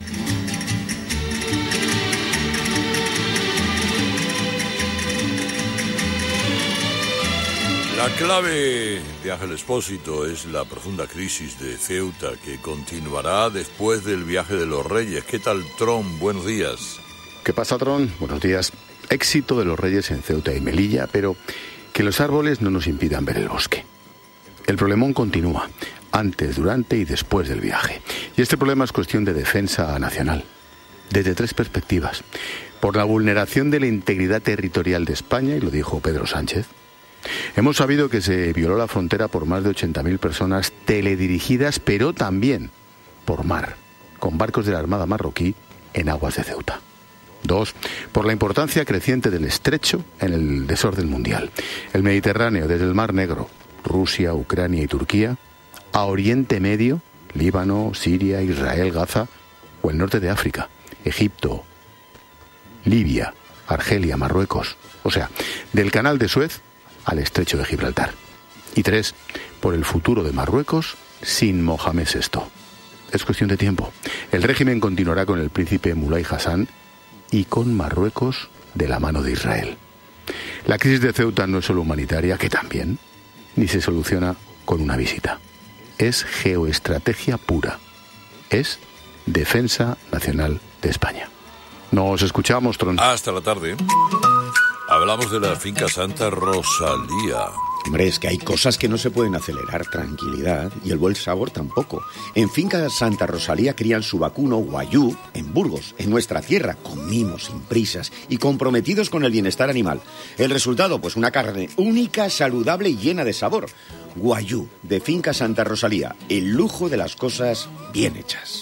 La clave de Ángel Expósito es la profunda crisis de Ceuta, que continuará después del viaje de los Reyes. ¿Qué tal, Tron? Buenos días. ¿Qué pasa, Tron? Buenos días. Éxito de los Reyes en Ceuta y Melilla, pero que los árboles no nos impidan ver el bosque. El problemón continúa, antes, durante y después del viaje. Y este problema es cuestión de defensa nacional, desde tres perspectivas. Por la vulneración de la integridad territorial de España, y lo dijo Pedro Sánchez. Hemos sabido que se violó la frontera por más de ochenta mil personas teledirigidas, pero también por mar, con barcos de la Armada marroquí en aguas de Ceuta. Dos, por la importancia creciente del estrecho en el desorden mundial. El Mediterráneo, desde el Mar Negro, Rusia, Ucrania y Turquía, a Oriente Medio, Líbano, Siria, Israel, Gaza, o el norte de África, Egipto, Libia, Argelia, Marruecos. O sea, del Canal de Suez al estrecho de Gibraltar. Y tres, por el futuro de Marruecos sin Mohamed sexto. Es cuestión de tiempo. El régimen continuará con el príncipe Mulay Hassan y con Marruecos de la mano de Israel. La crisis de Ceuta no es solo humanitaria, que también, ni se soluciona con una visita. Es geoestrategia pura. Es defensa nacional de España. Nos escuchamos, Tron. Hasta la tarde. Hablamos de la finca Santa Rosalía. Hombre, es que hay cosas que no se pueden acelerar, tranquilidad, y el buen sabor tampoco. En Finca Santa Rosalía crían su vacuno guayú en Burgos, en nuestra tierra, con mimos, sin prisas y comprometidos con el bienestar animal. El resultado, pues una carne única, saludable y llena de sabor. Guayú, de Finca Santa Rosalía, el lujo de las cosas bien hechas.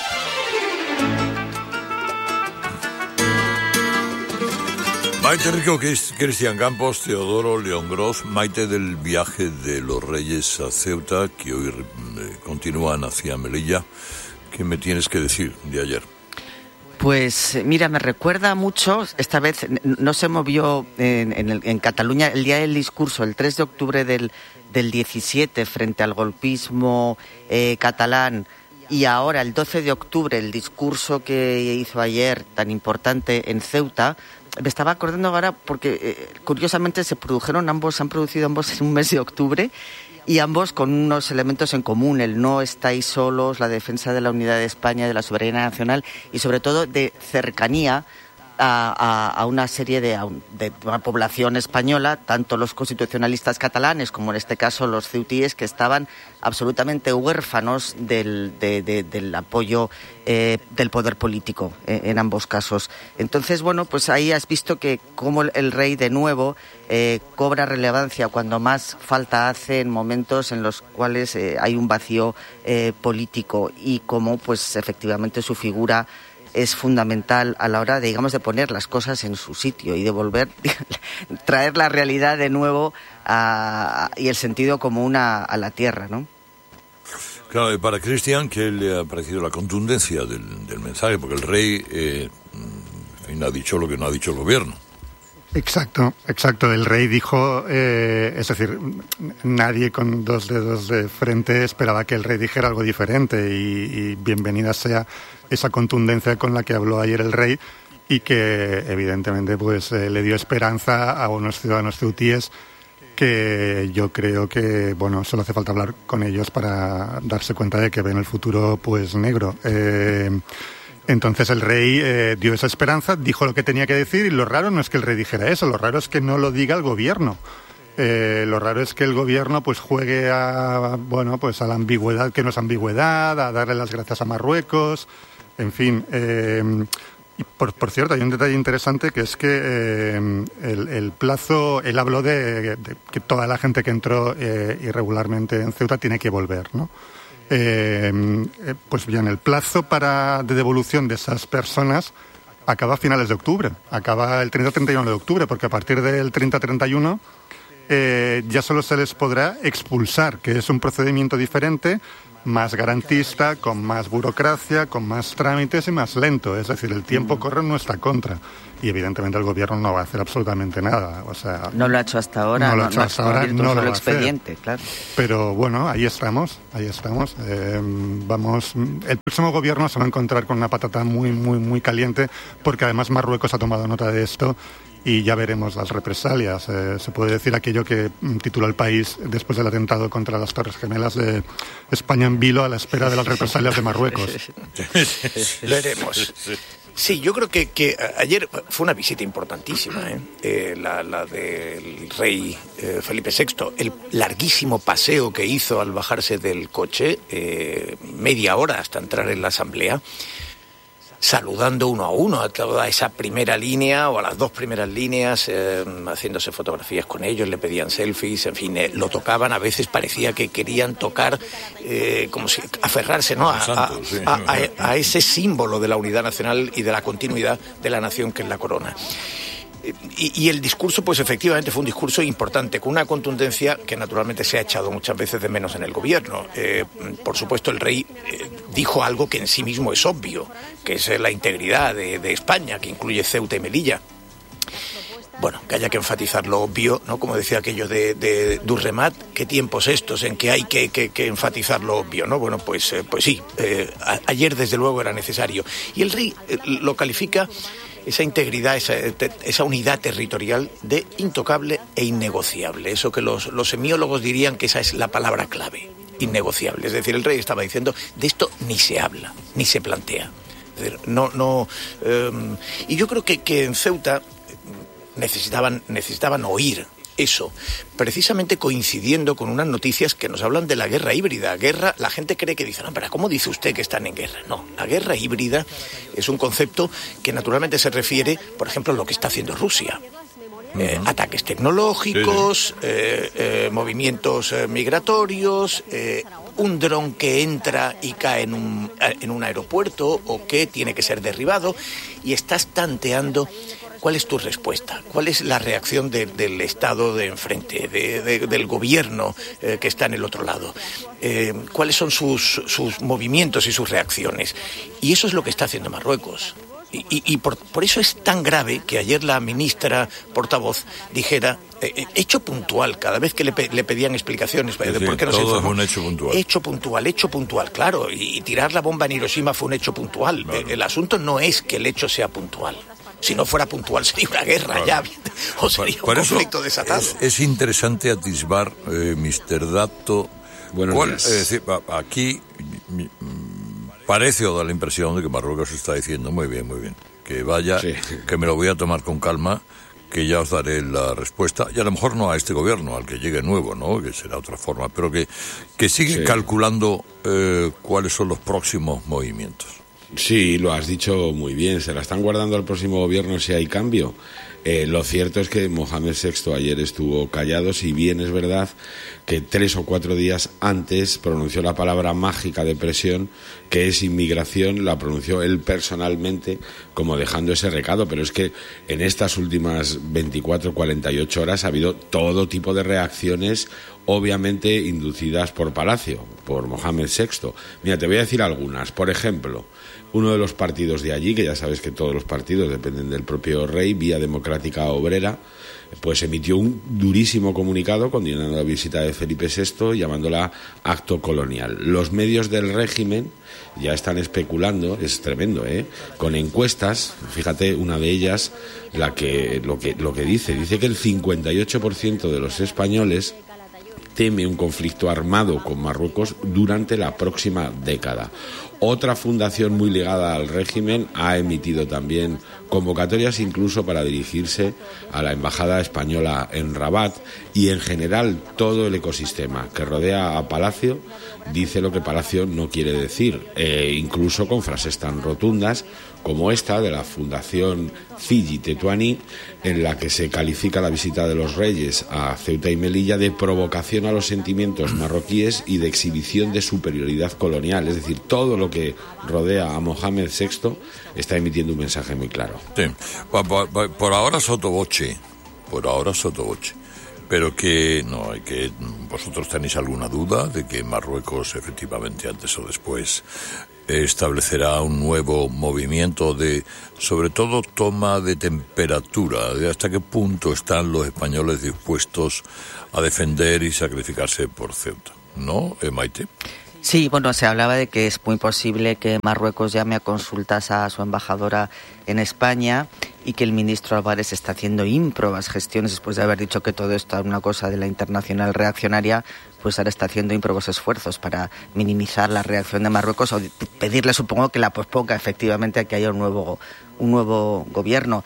Maite Rico, Cristian Campos, Teodoro León Gros, Maite, del viaje de los Reyes a Ceuta, que hoy eh, continúan hacia Melilla. ¿Qué me tienes que decir de ayer? Pues mira, me recuerda mucho, esta vez no se movió en, en, el, en Cataluña el día del discurso, el tres de octubre del, del diecisiete, frente al golpismo eh, catalán, y ahora el doce de octubre el discurso que hizo ayer tan importante en Ceuta. Me estaba acordando ahora porque eh, curiosamente se produjeron ambos, se han producido ambos en un mes de octubre, y ambos con unos elementos en común: el no estáis solos, la defensa de la unidad de España, de la soberanía nacional y sobre todo de cercanía a, a, a una serie de, de una población española, tanto los constitucionalistas catalanes como en este caso los ceutíes, que estaban absolutamente huérfanos del, de, de, del apoyo eh, del poder político eh, en ambos casos. Entonces, bueno, pues ahí has visto que como el, el rey de nuevo eh, cobra relevancia cuando más falta hace, en momentos en los cuales eh, hay un vacío eh, político, y cómo pues efectivamente su figura es fundamental a la hora de, digamos, de poner las cosas en su sitio y de volver, traer la realidad de nuevo a, y el sentido común a, a la tierra, ¿no? Claro, para Cristian, ¿qué le ha parecido la contundencia del, del mensaje? Porque el rey eh, en fin, ha dicho lo que no ha dicho el gobierno. Exacto, exacto. El rey dijo, eh, es decir, nadie con dos dedos de frente esperaba que el rey dijera algo diferente, y, y bienvenida sea esa contundencia con la que habló ayer el rey, y que evidentemente pues eh, le dio esperanza a unos ciudadanos ceutíes que yo creo que, bueno, solo hace falta hablar con ellos para darse cuenta de que ven el futuro pues negro. Eh, Entonces el rey eh, dio esa esperanza, dijo lo que tenía que decir, y lo raro no es que el rey dijera eso, lo raro es que no lo diga el gobierno. Eh, lo raro es que el gobierno pues juegue a, bueno, pues a la ambigüedad que no es ambigüedad, a darle las gracias a Marruecos, en fin. Eh, y por, por cierto, hay un detalle interesante que es que eh, el, el plazo, él habló de, de que toda la gente que entró eh, irregularmente en Ceuta tiene que volver, ¿no? Eh, eh, pues bien, el plazo para de devolución de esas personas acaba a finales de octubre, acaba el treinta a treinta y uno de octubre, porque a partir del treinta a treinta y uno eh, ya solo se les podrá expulsar, que es un procedimiento diferente, más garantista, con más burocracia, con más trámites y más lento. Es decir, el tiempo corre en nuestra contra. Y evidentemente el gobierno no va a hacer absolutamente nada. O sea, no lo ha hecho hasta ahora. No lo ha no, hecho no, hasta ahora, no, no lo va a expediente, hacer. Claro. Pero bueno, ahí estamos, ahí estamos. Eh, vamos, el próximo gobierno se va a encontrar con una patata muy, muy, muy caliente, porque además Marruecos ha tomado nota de esto. Y ya veremos las represalias. Eh, se puede decir aquello que tituló El País después del atentado contra las Torres Gemelas de España en vilo a la espera de las represalias de Marruecos. Lo haremos. Sí, yo creo que, que ayer fue una visita importantísima, ¿eh? Eh, la, la del rey eh, Felipe sexto, el larguísimo paseo que hizo al bajarse del coche, eh, media hora hasta entrar en la asamblea, saludando uno a uno a toda esa primera línea o a las dos primeras líneas, eh, haciéndose fotografías con ellos, le pedían selfies, en fin, eh, lo tocaban, a veces parecía que querían tocar, eh, como si aferrarse, ¿no? A, a, a, a, a ese símbolo de la unidad nacional y de la continuidad de la nación que es la corona. Y, y el discurso, pues efectivamente fue un discurso importante, con una contundencia que naturalmente se ha echado muchas veces de menos en el gobierno. Eh, por supuesto, el rey eh, dijo algo que en sí mismo es obvio, que es la integridad de, de España, que incluye Ceuta y Melilla. Bueno, que haya que enfatizar lo obvio, ¿no? Como decía aquello de, de Durremat, ¿qué tiempos estos en que hay que, que, que enfatizar lo obvio, ¿no? Bueno, pues, eh, pues sí, eh, a, ayer desde luego era necesario. Y el rey eh, lo califica, esa integridad, esa, esa unidad territorial, de intocable e innegociable. Eso que los, los semiólogos dirían que esa es la palabra clave, innegociable. Es decir, el rey estaba diciendo, de esto ni se habla, ni se plantea. Es decir, no, no, eh, y yo creo que, que en Ceuta necesitaban, necesitaban oír eso, precisamente coincidiendo con unas noticias que nos hablan de la guerra híbrida. Guerra, la gente cree que dice, no, pero ¿cómo dice usted que están en guerra? No, la guerra híbrida es un concepto que naturalmente se refiere, por ejemplo, a lo que está haciendo Rusia. Eh, uh-huh. Ataques tecnológicos, sí, sí. Eh, eh, movimientos eh, migratorios, eh, un dron que entra y cae en un, en un aeropuerto o que tiene que ser derribado, y estás tanteando cuál es tu respuesta, cuál es la reacción de, del Estado de enfrente, de, de, del gobierno eh, que está en el otro lado, eh, cuáles son sus, sus movimientos y sus reacciones. Y eso es lo que está haciendo Marruecos. Y, y, y por, por eso es tan grave que ayer la ministra portavoz dijera, eh, hecho puntual, cada vez que le, pe, le pedían explicaciones de sí, por qué no todo se informó. Es un hecho puntual. Hecho puntual, hecho puntual, claro. Y, y tirar la bomba en Hiroshima fue un hecho puntual. Claro. El, el asunto no es que el hecho sea puntual. Si no fuera puntual sería una guerra, claro, ya, o sería por, por un conflicto desatado. Es, es interesante atisbar, eh, mister Dato, cuál, es decir, aquí parece o da la impresión de que Marruecos está diciendo, muy bien, muy bien, que vaya, sí, que me lo voy a tomar con calma, que ya os daré la respuesta, y a lo mejor no a este gobierno, al que llegue nuevo, ¿no?, que será otra forma, pero que, que sigue sí. calculando eh, cuáles son los próximos movimientos. Sí, lo has dicho muy bien, se la están guardando al próximo gobierno si hay cambio. Eh, lo cierto es que Mohamed sexto ayer estuvo callado, si bien es verdad que tres o cuatro días antes pronunció la palabra mágica de presión, que es inmigración, la pronunció él personalmente como dejando ese recado, pero es que en estas últimas veinticuatro, cuarenta y ocho horas ha habido todo tipo de reacciones, obviamente inducidas por Palacio, por Mohamed sexto. Mira, te voy a decir algunas. Por ejemplo, uno de los partidos de allí, que ya sabes que todos los partidos dependen del propio rey, Vía Democrática Obrera, pues emitió un durísimo comunicado condenando la visita de Felipe sexto, llamándola acto colonial. Los medios del régimen ya están especulando, es tremendo, ¿eh?, con encuestas. Fíjate, una de ellas, la que lo que lo que dice, dice que el cincuenta y ocho por ciento de los españoles teme un conflicto armado con Marruecos durante la próxima década. Otra fundación muy ligada al régimen ha emitido también convocatorias incluso para dirigirse a la embajada española en Rabat, y en general todo el ecosistema que rodea a Palacio dice lo que Palacio no quiere decir, eh, incluso con frases tan rotundas como esta de la Fundación Fiji Tetuani, en la que se califica la visita de los reyes a Ceuta y Melilla de provocación a los sentimientos marroquíes y de exhibición de superioridad colonial. Es decir, todo lo que rodea a Mohamed sexto está emitiendo un mensaje muy claro. Sí, por, por, por ahora sottovoce, por ahora sottovoce. Pero que no hay que vosotros tenéis alguna duda de que Marruecos efectivamente antes o después establecerá un nuevo movimiento de, sobre todo, toma de temperatura, de hasta qué punto están los españoles dispuestos a defender y sacrificarse por Ceuta, ¿no, Maite? Sí, bueno, se hablaba de que es muy posible que Marruecos llame a consultas a su embajadora en España y que el ministro Álvarez está haciendo ímprobas gestiones después de haber dicho que todo esto era una cosa de la internacional reaccionaria, pues ahora está haciendo ímprobos esfuerzos para minimizar la reacción de Marruecos o pedirle, supongo, que la posponga efectivamente a que haya un nuevo, un nuevo gobierno.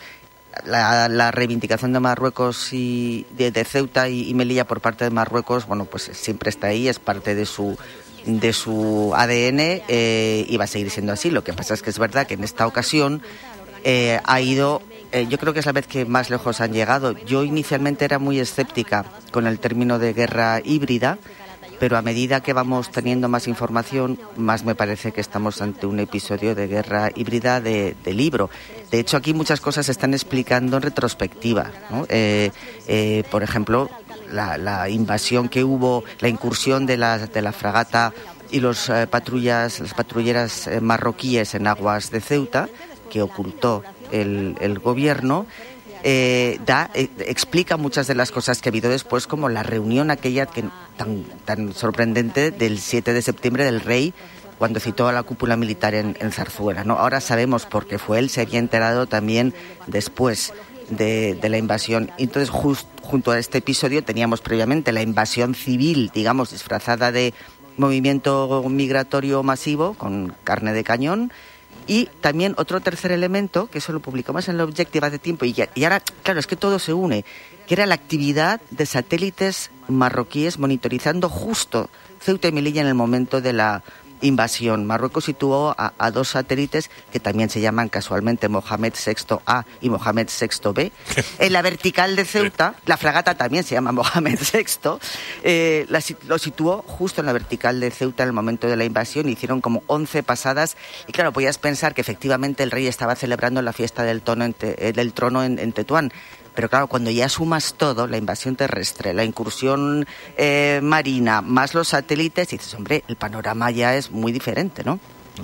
La, la reivindicación de Marruecos y de, de Ceuta y, y Melilla por parte de Marruecos, bueno, pues siempre está ahí, es parte de su de su A D N eh, y va a seguir siendo así. Lo que pasa es que es verdad que en esta ocasión eh, ha ido, eh, yo creo que es la vez que más lejos han llegado. Yo inicialmente era muy escéptica con el término de guerra híbrida, pero a medida que vamos teniendo más información, más me parece que estamos ante un episodio de guerra híbrida de, de libro. De hecho, aquí muchas cosas se están explicando en retrospectiva, ¿no? Eh, eh, por ejemplo, La, la invasión que hubo, la incursión de la, de la fragata y los eh, patrullas, las patrulleras eh, marroquíes en aguas de Ceuta, que ocultó el, el gobierno, eh, da, eh, explica muchas de las cosas que ha habido después, como la reunión aquella que, tan, tan sorprendente del siete de septiembre del rey, cuando citó a la cúpula militar en, en Zarzuela, ¿no? Ahora sabemos por qué fue él, se había enterado también después De, de la invasión. Entonces, just, junto a este episodio teníamos previamente la invasión civil, digamos, disfrazada de movimiento migratorio masivo con carne de cañón, y también otro tercer elemento, que eso lo publicamos en el Objective hace tiempo, y, ya, y ahora, claro, es que todo se une, que era la actividad de satélites marroquíes monitorizando justo Ceuta y Melilla en el momento de la invasión. Marruecos situó a, a dos satélites que también se llaman casualmente Mohamed sexto A y Mohamed sexto B. En la vertical de Ceuta, la fragata también se llama Mohamed sexto, eh, la, lo situó justo en la vertical de Ceuta en el momento de la invasión. Hicieron como once pasadas y claro, podías pensar que efectivamente el rey estaba celebrando la fiesta del, tono en te, del trono en, en Tetuán. Pero claro, cuando ya sumas todo, la invasión terrestre, la incursión eh, marina, más los satélites, dices, hombre, el panorama ya es muy diferente, ¿no?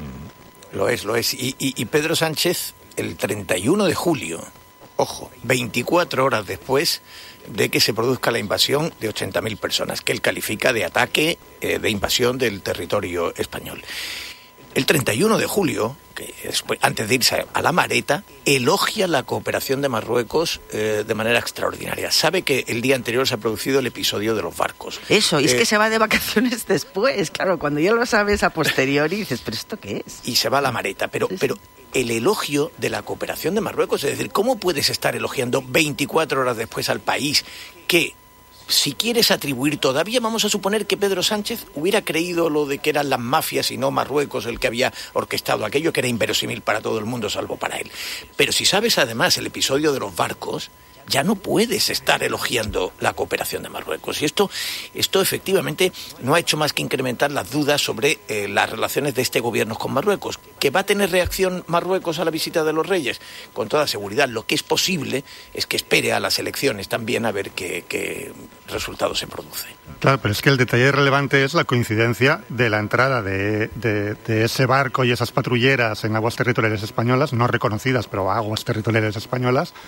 Lo es, lo es. Y, y, y Pedro Sánchez, el treinta y uno de julio, ojo, veinticuatro horas después de que se produzca la invasión de ochenta mil personas, que él califica de ataque, eh, de invasión del territorio español. El treinta y uno de julio, que después, antes de irse a la Mareta, elogia la cooperación de Marruecos eh, de manera extraordinaria. Sabe que el día anterior se ha producido el episodio de los barcos. Eso, y eh, es que se va de vacaciones después, claro, cuando ya lo sabes a posteriori dices, ¿pero esto qué es? Y se va a la Mareta, pero, sí, sí. pero el elogio de la cooperación de Marruecos, es decir, ¿cómo puedes estar elogiando veinticuatro horas después al país que, si quieres atribuir todavía, vamos a suponer que Pedro Sánchez hubiera creído lo de que eran las mafias y no Marruecos el que había orquestado aquello, que era inverosímil para todo el mundo salvo para él. Pero si sabes además el episodio de los barcos, ya no puedes estar elogiando la cooperación de Marruecos. Y esto, esto efectivamente no ha hecho más que incrementar las dudas sobre eh, las relaciones de este gobierno con Marruecos. ¿Que va a tener reacción Marruecos a la visita de los reyes? Con toda seguridad. Lo que es posible es que espere a las elecciones también a ver qué, qué resultado se produce. Claro, pero es que el detalle relevante es la coincidencia de la entrada de, de, de ese barco y esas patrulleras en aguas territoriales españolas, no reconocidas, pero aguas territoriales españolas,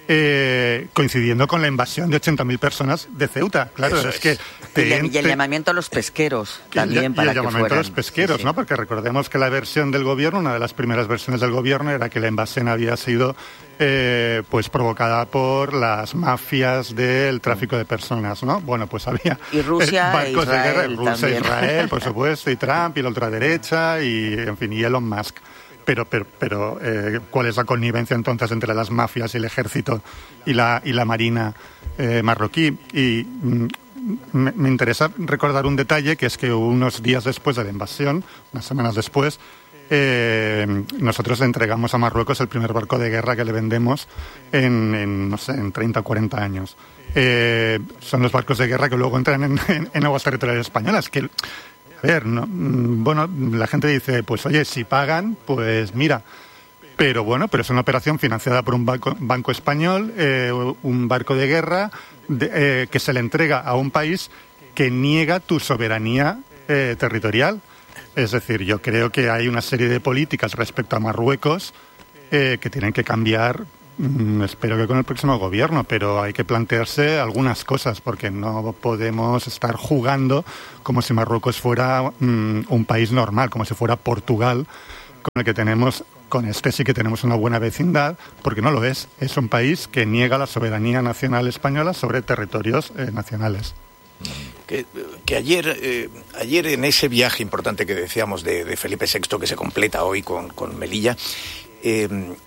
eh, coincidiendo con la invasión de ochenta mil personas de Ceuta. Claro, es, es que... Te, y, el, y el llamamiento a los pesqueros también y, para y el que llamamiento fueran. a los pesqueros, sí, sí. ¿no? Porque recordemos que la versión del gobierno, una de las primeras versiones del gobierno, era que la invasión había sido eh, pues provocada por las mafias del tráfico de personas, ¿no? Bueno, pues había y Rusia barcos e Israel de guerra, Rusia, también. Israel, por supuesto, y Trump y la ultraderecha y, en fin, y Elon Musk. Pero, pero, pero eh, ¿cuál es la connivencia entonces entre las mafias y el ejército y la y la marina eh, marroquí? Y mm, me, me interesa recordar un detalle, que es que unos días después de la invasión, unas semanas después, eh, nosotros le entregamos a Marruecos el primer barco de guerra que le vendemos en, en no sé, en treinta o cuarenta años. Eh, son los barcos de guerra que luego entran en, en, en aguas territoriales españolas, que... A ver, no, bueno, la gente dice, pues oye, si pagan, pues mira. Pero bueno, pero es una operación financiada por un banco, banco español, eh, un barco de guerra de, eh, que se le entrega a un país que niega tu soberanía eh, territorial. Es decir, yo creo que hay una serie de políticas respecto a Marruecos eh, que tienen que cambiar. Espero que con el próximo gobierno, pero hay que plantearse algunas cosas, porque no podemos estar jugando como si Marruecos fuera um, un país normal, como si fuera Portugal, con el que tenemos, con este sí que tenemos una buena vecindad, porque no lo es. Es un país que niega la soberanía nacional española sobre territorios eh, nacionales. Que, que ayer, eh, ayer en ese viaje importante que decíamos de, de Felipe sexto, que se completa hoy con, con Melilla, eh,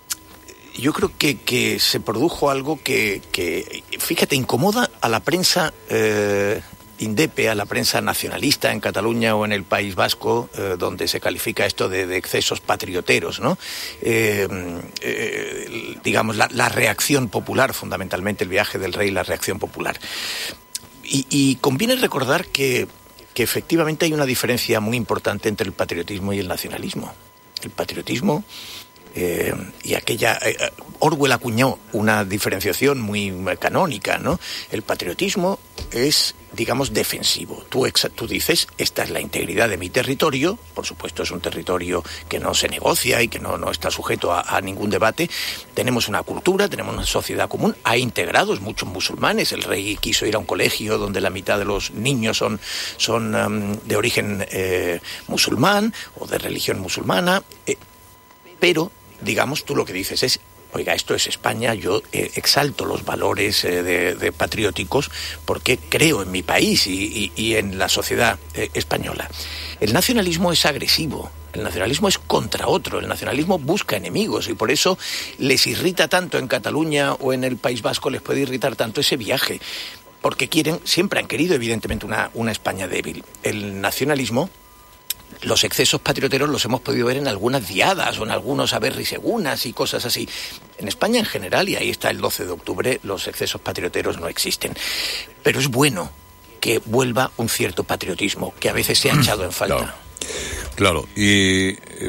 yo creo que, que se produjo algo que, que, fíjate, incomoda a la prensa eh, indepe, a la prensa nacionalista en Cataluña o en el País Vasco, eh, donde se califica esto de, de excesos patrioteros, ¿no? Eh, eh, digamos, la, la reacción popular, fundamentalmente el viaje del rey, la reacción popular. Y, y conviene recordar que, que efectivamente hay una diferencia muy importante entre el patriotismo y el nacionalismo. El patriotismo... Eh, y aquella eh, Orwell acuñó una diferenciación muy canónica, ¿no? El patriotismo es, digamos, defensivo. Tú, exa- tú dices, esta es la integridad de mi territorio, por supuesto es un territorio que no se negocia y que no, no está sujeto a, a ningún debate. Tenemos una cultura, tenemos una sociedad común, hay integrados muchos musulmanes. El rey quiso ir a un colegio donde la mitad de los niños son, son um, de origen eh, musulmán o de religión musulmana, eh, pero digamos, tú lo que dices es, oiga, esto es España, yo eh, exalto los valores eh, de, de patrióticos porque creo en mi país y, y, y en la sociedad eh, española. El nacionalismo es agresivo, el nacionalismo es contra otro, el nacionalismo busca enemigos y por eso les irrita tanto en Cataluña o en el País Vasco, les puede irritar tanto ese viaje, porque quieren, siempre han querido evidentemente una, una España débil. El nacionalismo... Los excesos patrioteros los hemos podido ver en algunas diadas o en algunos aberrisegunas y cosas así. En España en general, y ahí está el doce de octubre, los excesos patrioteros no existen. Pero es bueno que vuelva un cierto patriotismo, que a veces se ha echado en falta. Claro, claro. y eh,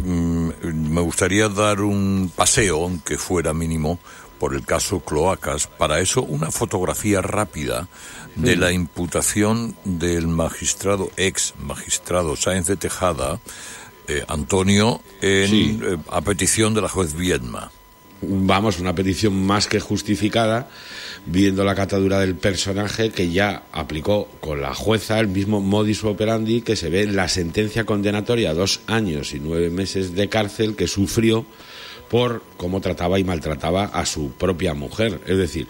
me gustaría dar un paseo, aunque fuera mínimo, por el caso Cloacas. Para eso, una fotografía rápida de la imputación del magistrado, ex magistrado Sáenz de Tejada, eh, Antonio, en, sí. eh, a petición de la juez Viedma. Vamos, una petición más que justificada, viendo la catadura del personaje que ya aplicó con la jueza el mismo modus operandi que se ve en la sentencia condenatoria, dos años y nueve meses de cárcel que sufrió por cómo trataba y maltrataba a su propia mujer. Es decir,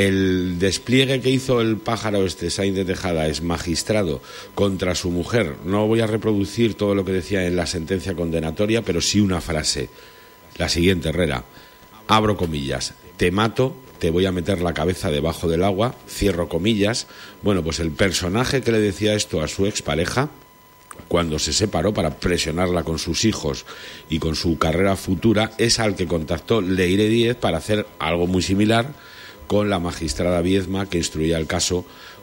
el despliegue que hizo el pájaro este Sáenz de Tejada, es magistrado, contra su mujer. No voy a reproducir todo lo que decía en la sentencia condenatoria, pero sí una frase. La siguiente, Herrera. Abro comillas. Te mato, te voy a meter la cabeza debajo del agua. Cierro comillas. Bueno, pues el personaje que le decía esto a su expareja, cuando se separó para presionarla con sus hijos y con su carrera futura, es al que contactó Leire Díez para hacer algo muy similar con la magistrada Viedma que instruía el caso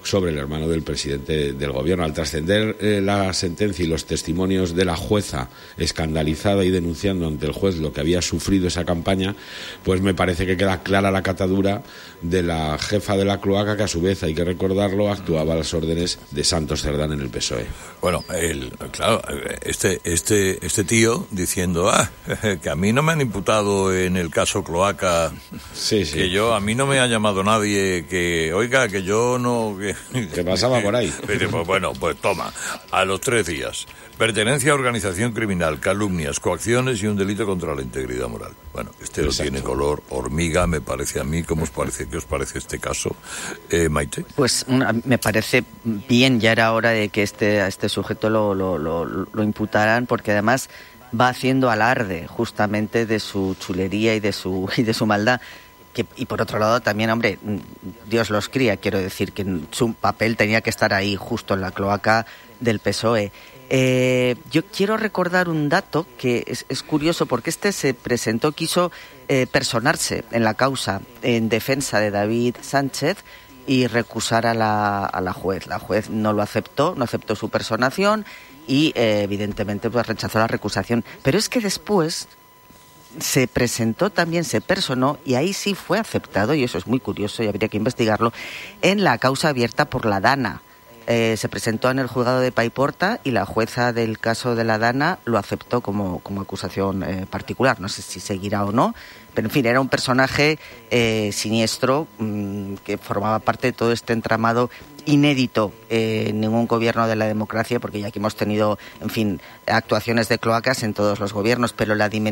sobre el hermano del presidente del gobierno. Al trascender eh, la sentencia y los testimonios de la jueza escandalizada y denunciando ante el juez lo que había sufrido esa campaña, pues me parece que queda clara la catadura de la jefa de la cloaca, que a su vez, hay que recordarlo, actuaba a las órdenes de Santos Cerdán en el P S O E. Bueno, el, claro, este, este, este tío diciendo, ah, que a mí no me han imputado en el caso cloaca, sí, sí. que yo, a mí no me ha llamado nadie, que, oiga, que yo no... Que, que pasaba por ahí. Pues bueno, pues toma, a los tres días. Pertenencia a organización criminal, calumnias, coacciones y un delito contra la integridad moral. Bueno, este no tiene color hormiga, me parece a mí. ¿Cómo os parece? ¿Qué os parece este caso, eh, Maite? Pues una, me parece bien, ya era hora de que este, a este sujeto lo, lo, lo, lo imputaran, porque además va haciendo alarde justamente de su chulería y de su, y de su maldad. Que, y por otro lado también, hombre, Dios los cría, quiero decir que su papel tenía que estar ahí, justo en la cloaca del P S O E. Eh, yo quiero recordar un dato que es, es curioso, porque este se presentó, quiso eh, personarse en la causa en defensa de David Sánchez y recusar a la, a la juez. La juez no lo aceptó, no aceptó su personación y eh, evidentemente pues rechazó la recusación. Pero es que después se presentó también, se personó, y ahí sí fue aceptado, y eso es muy curioso y habría que investigarlo, en la causa abierta por la Dana. Eh, se presentó en el juzgado de Paiporta y la jueza del caso de la Dana lo aceptó como, como acusación eh, particular. No sé si seguirá o no, pero en fin, era un personaje eh, siniestro mmm, que formaba parte de todo este entramado inédito eh, en ningún gobierno de la democracia, porque ya que hemos tenido, en fin, actuaciones de cloacas en todos los gobiernos, pero la dimensión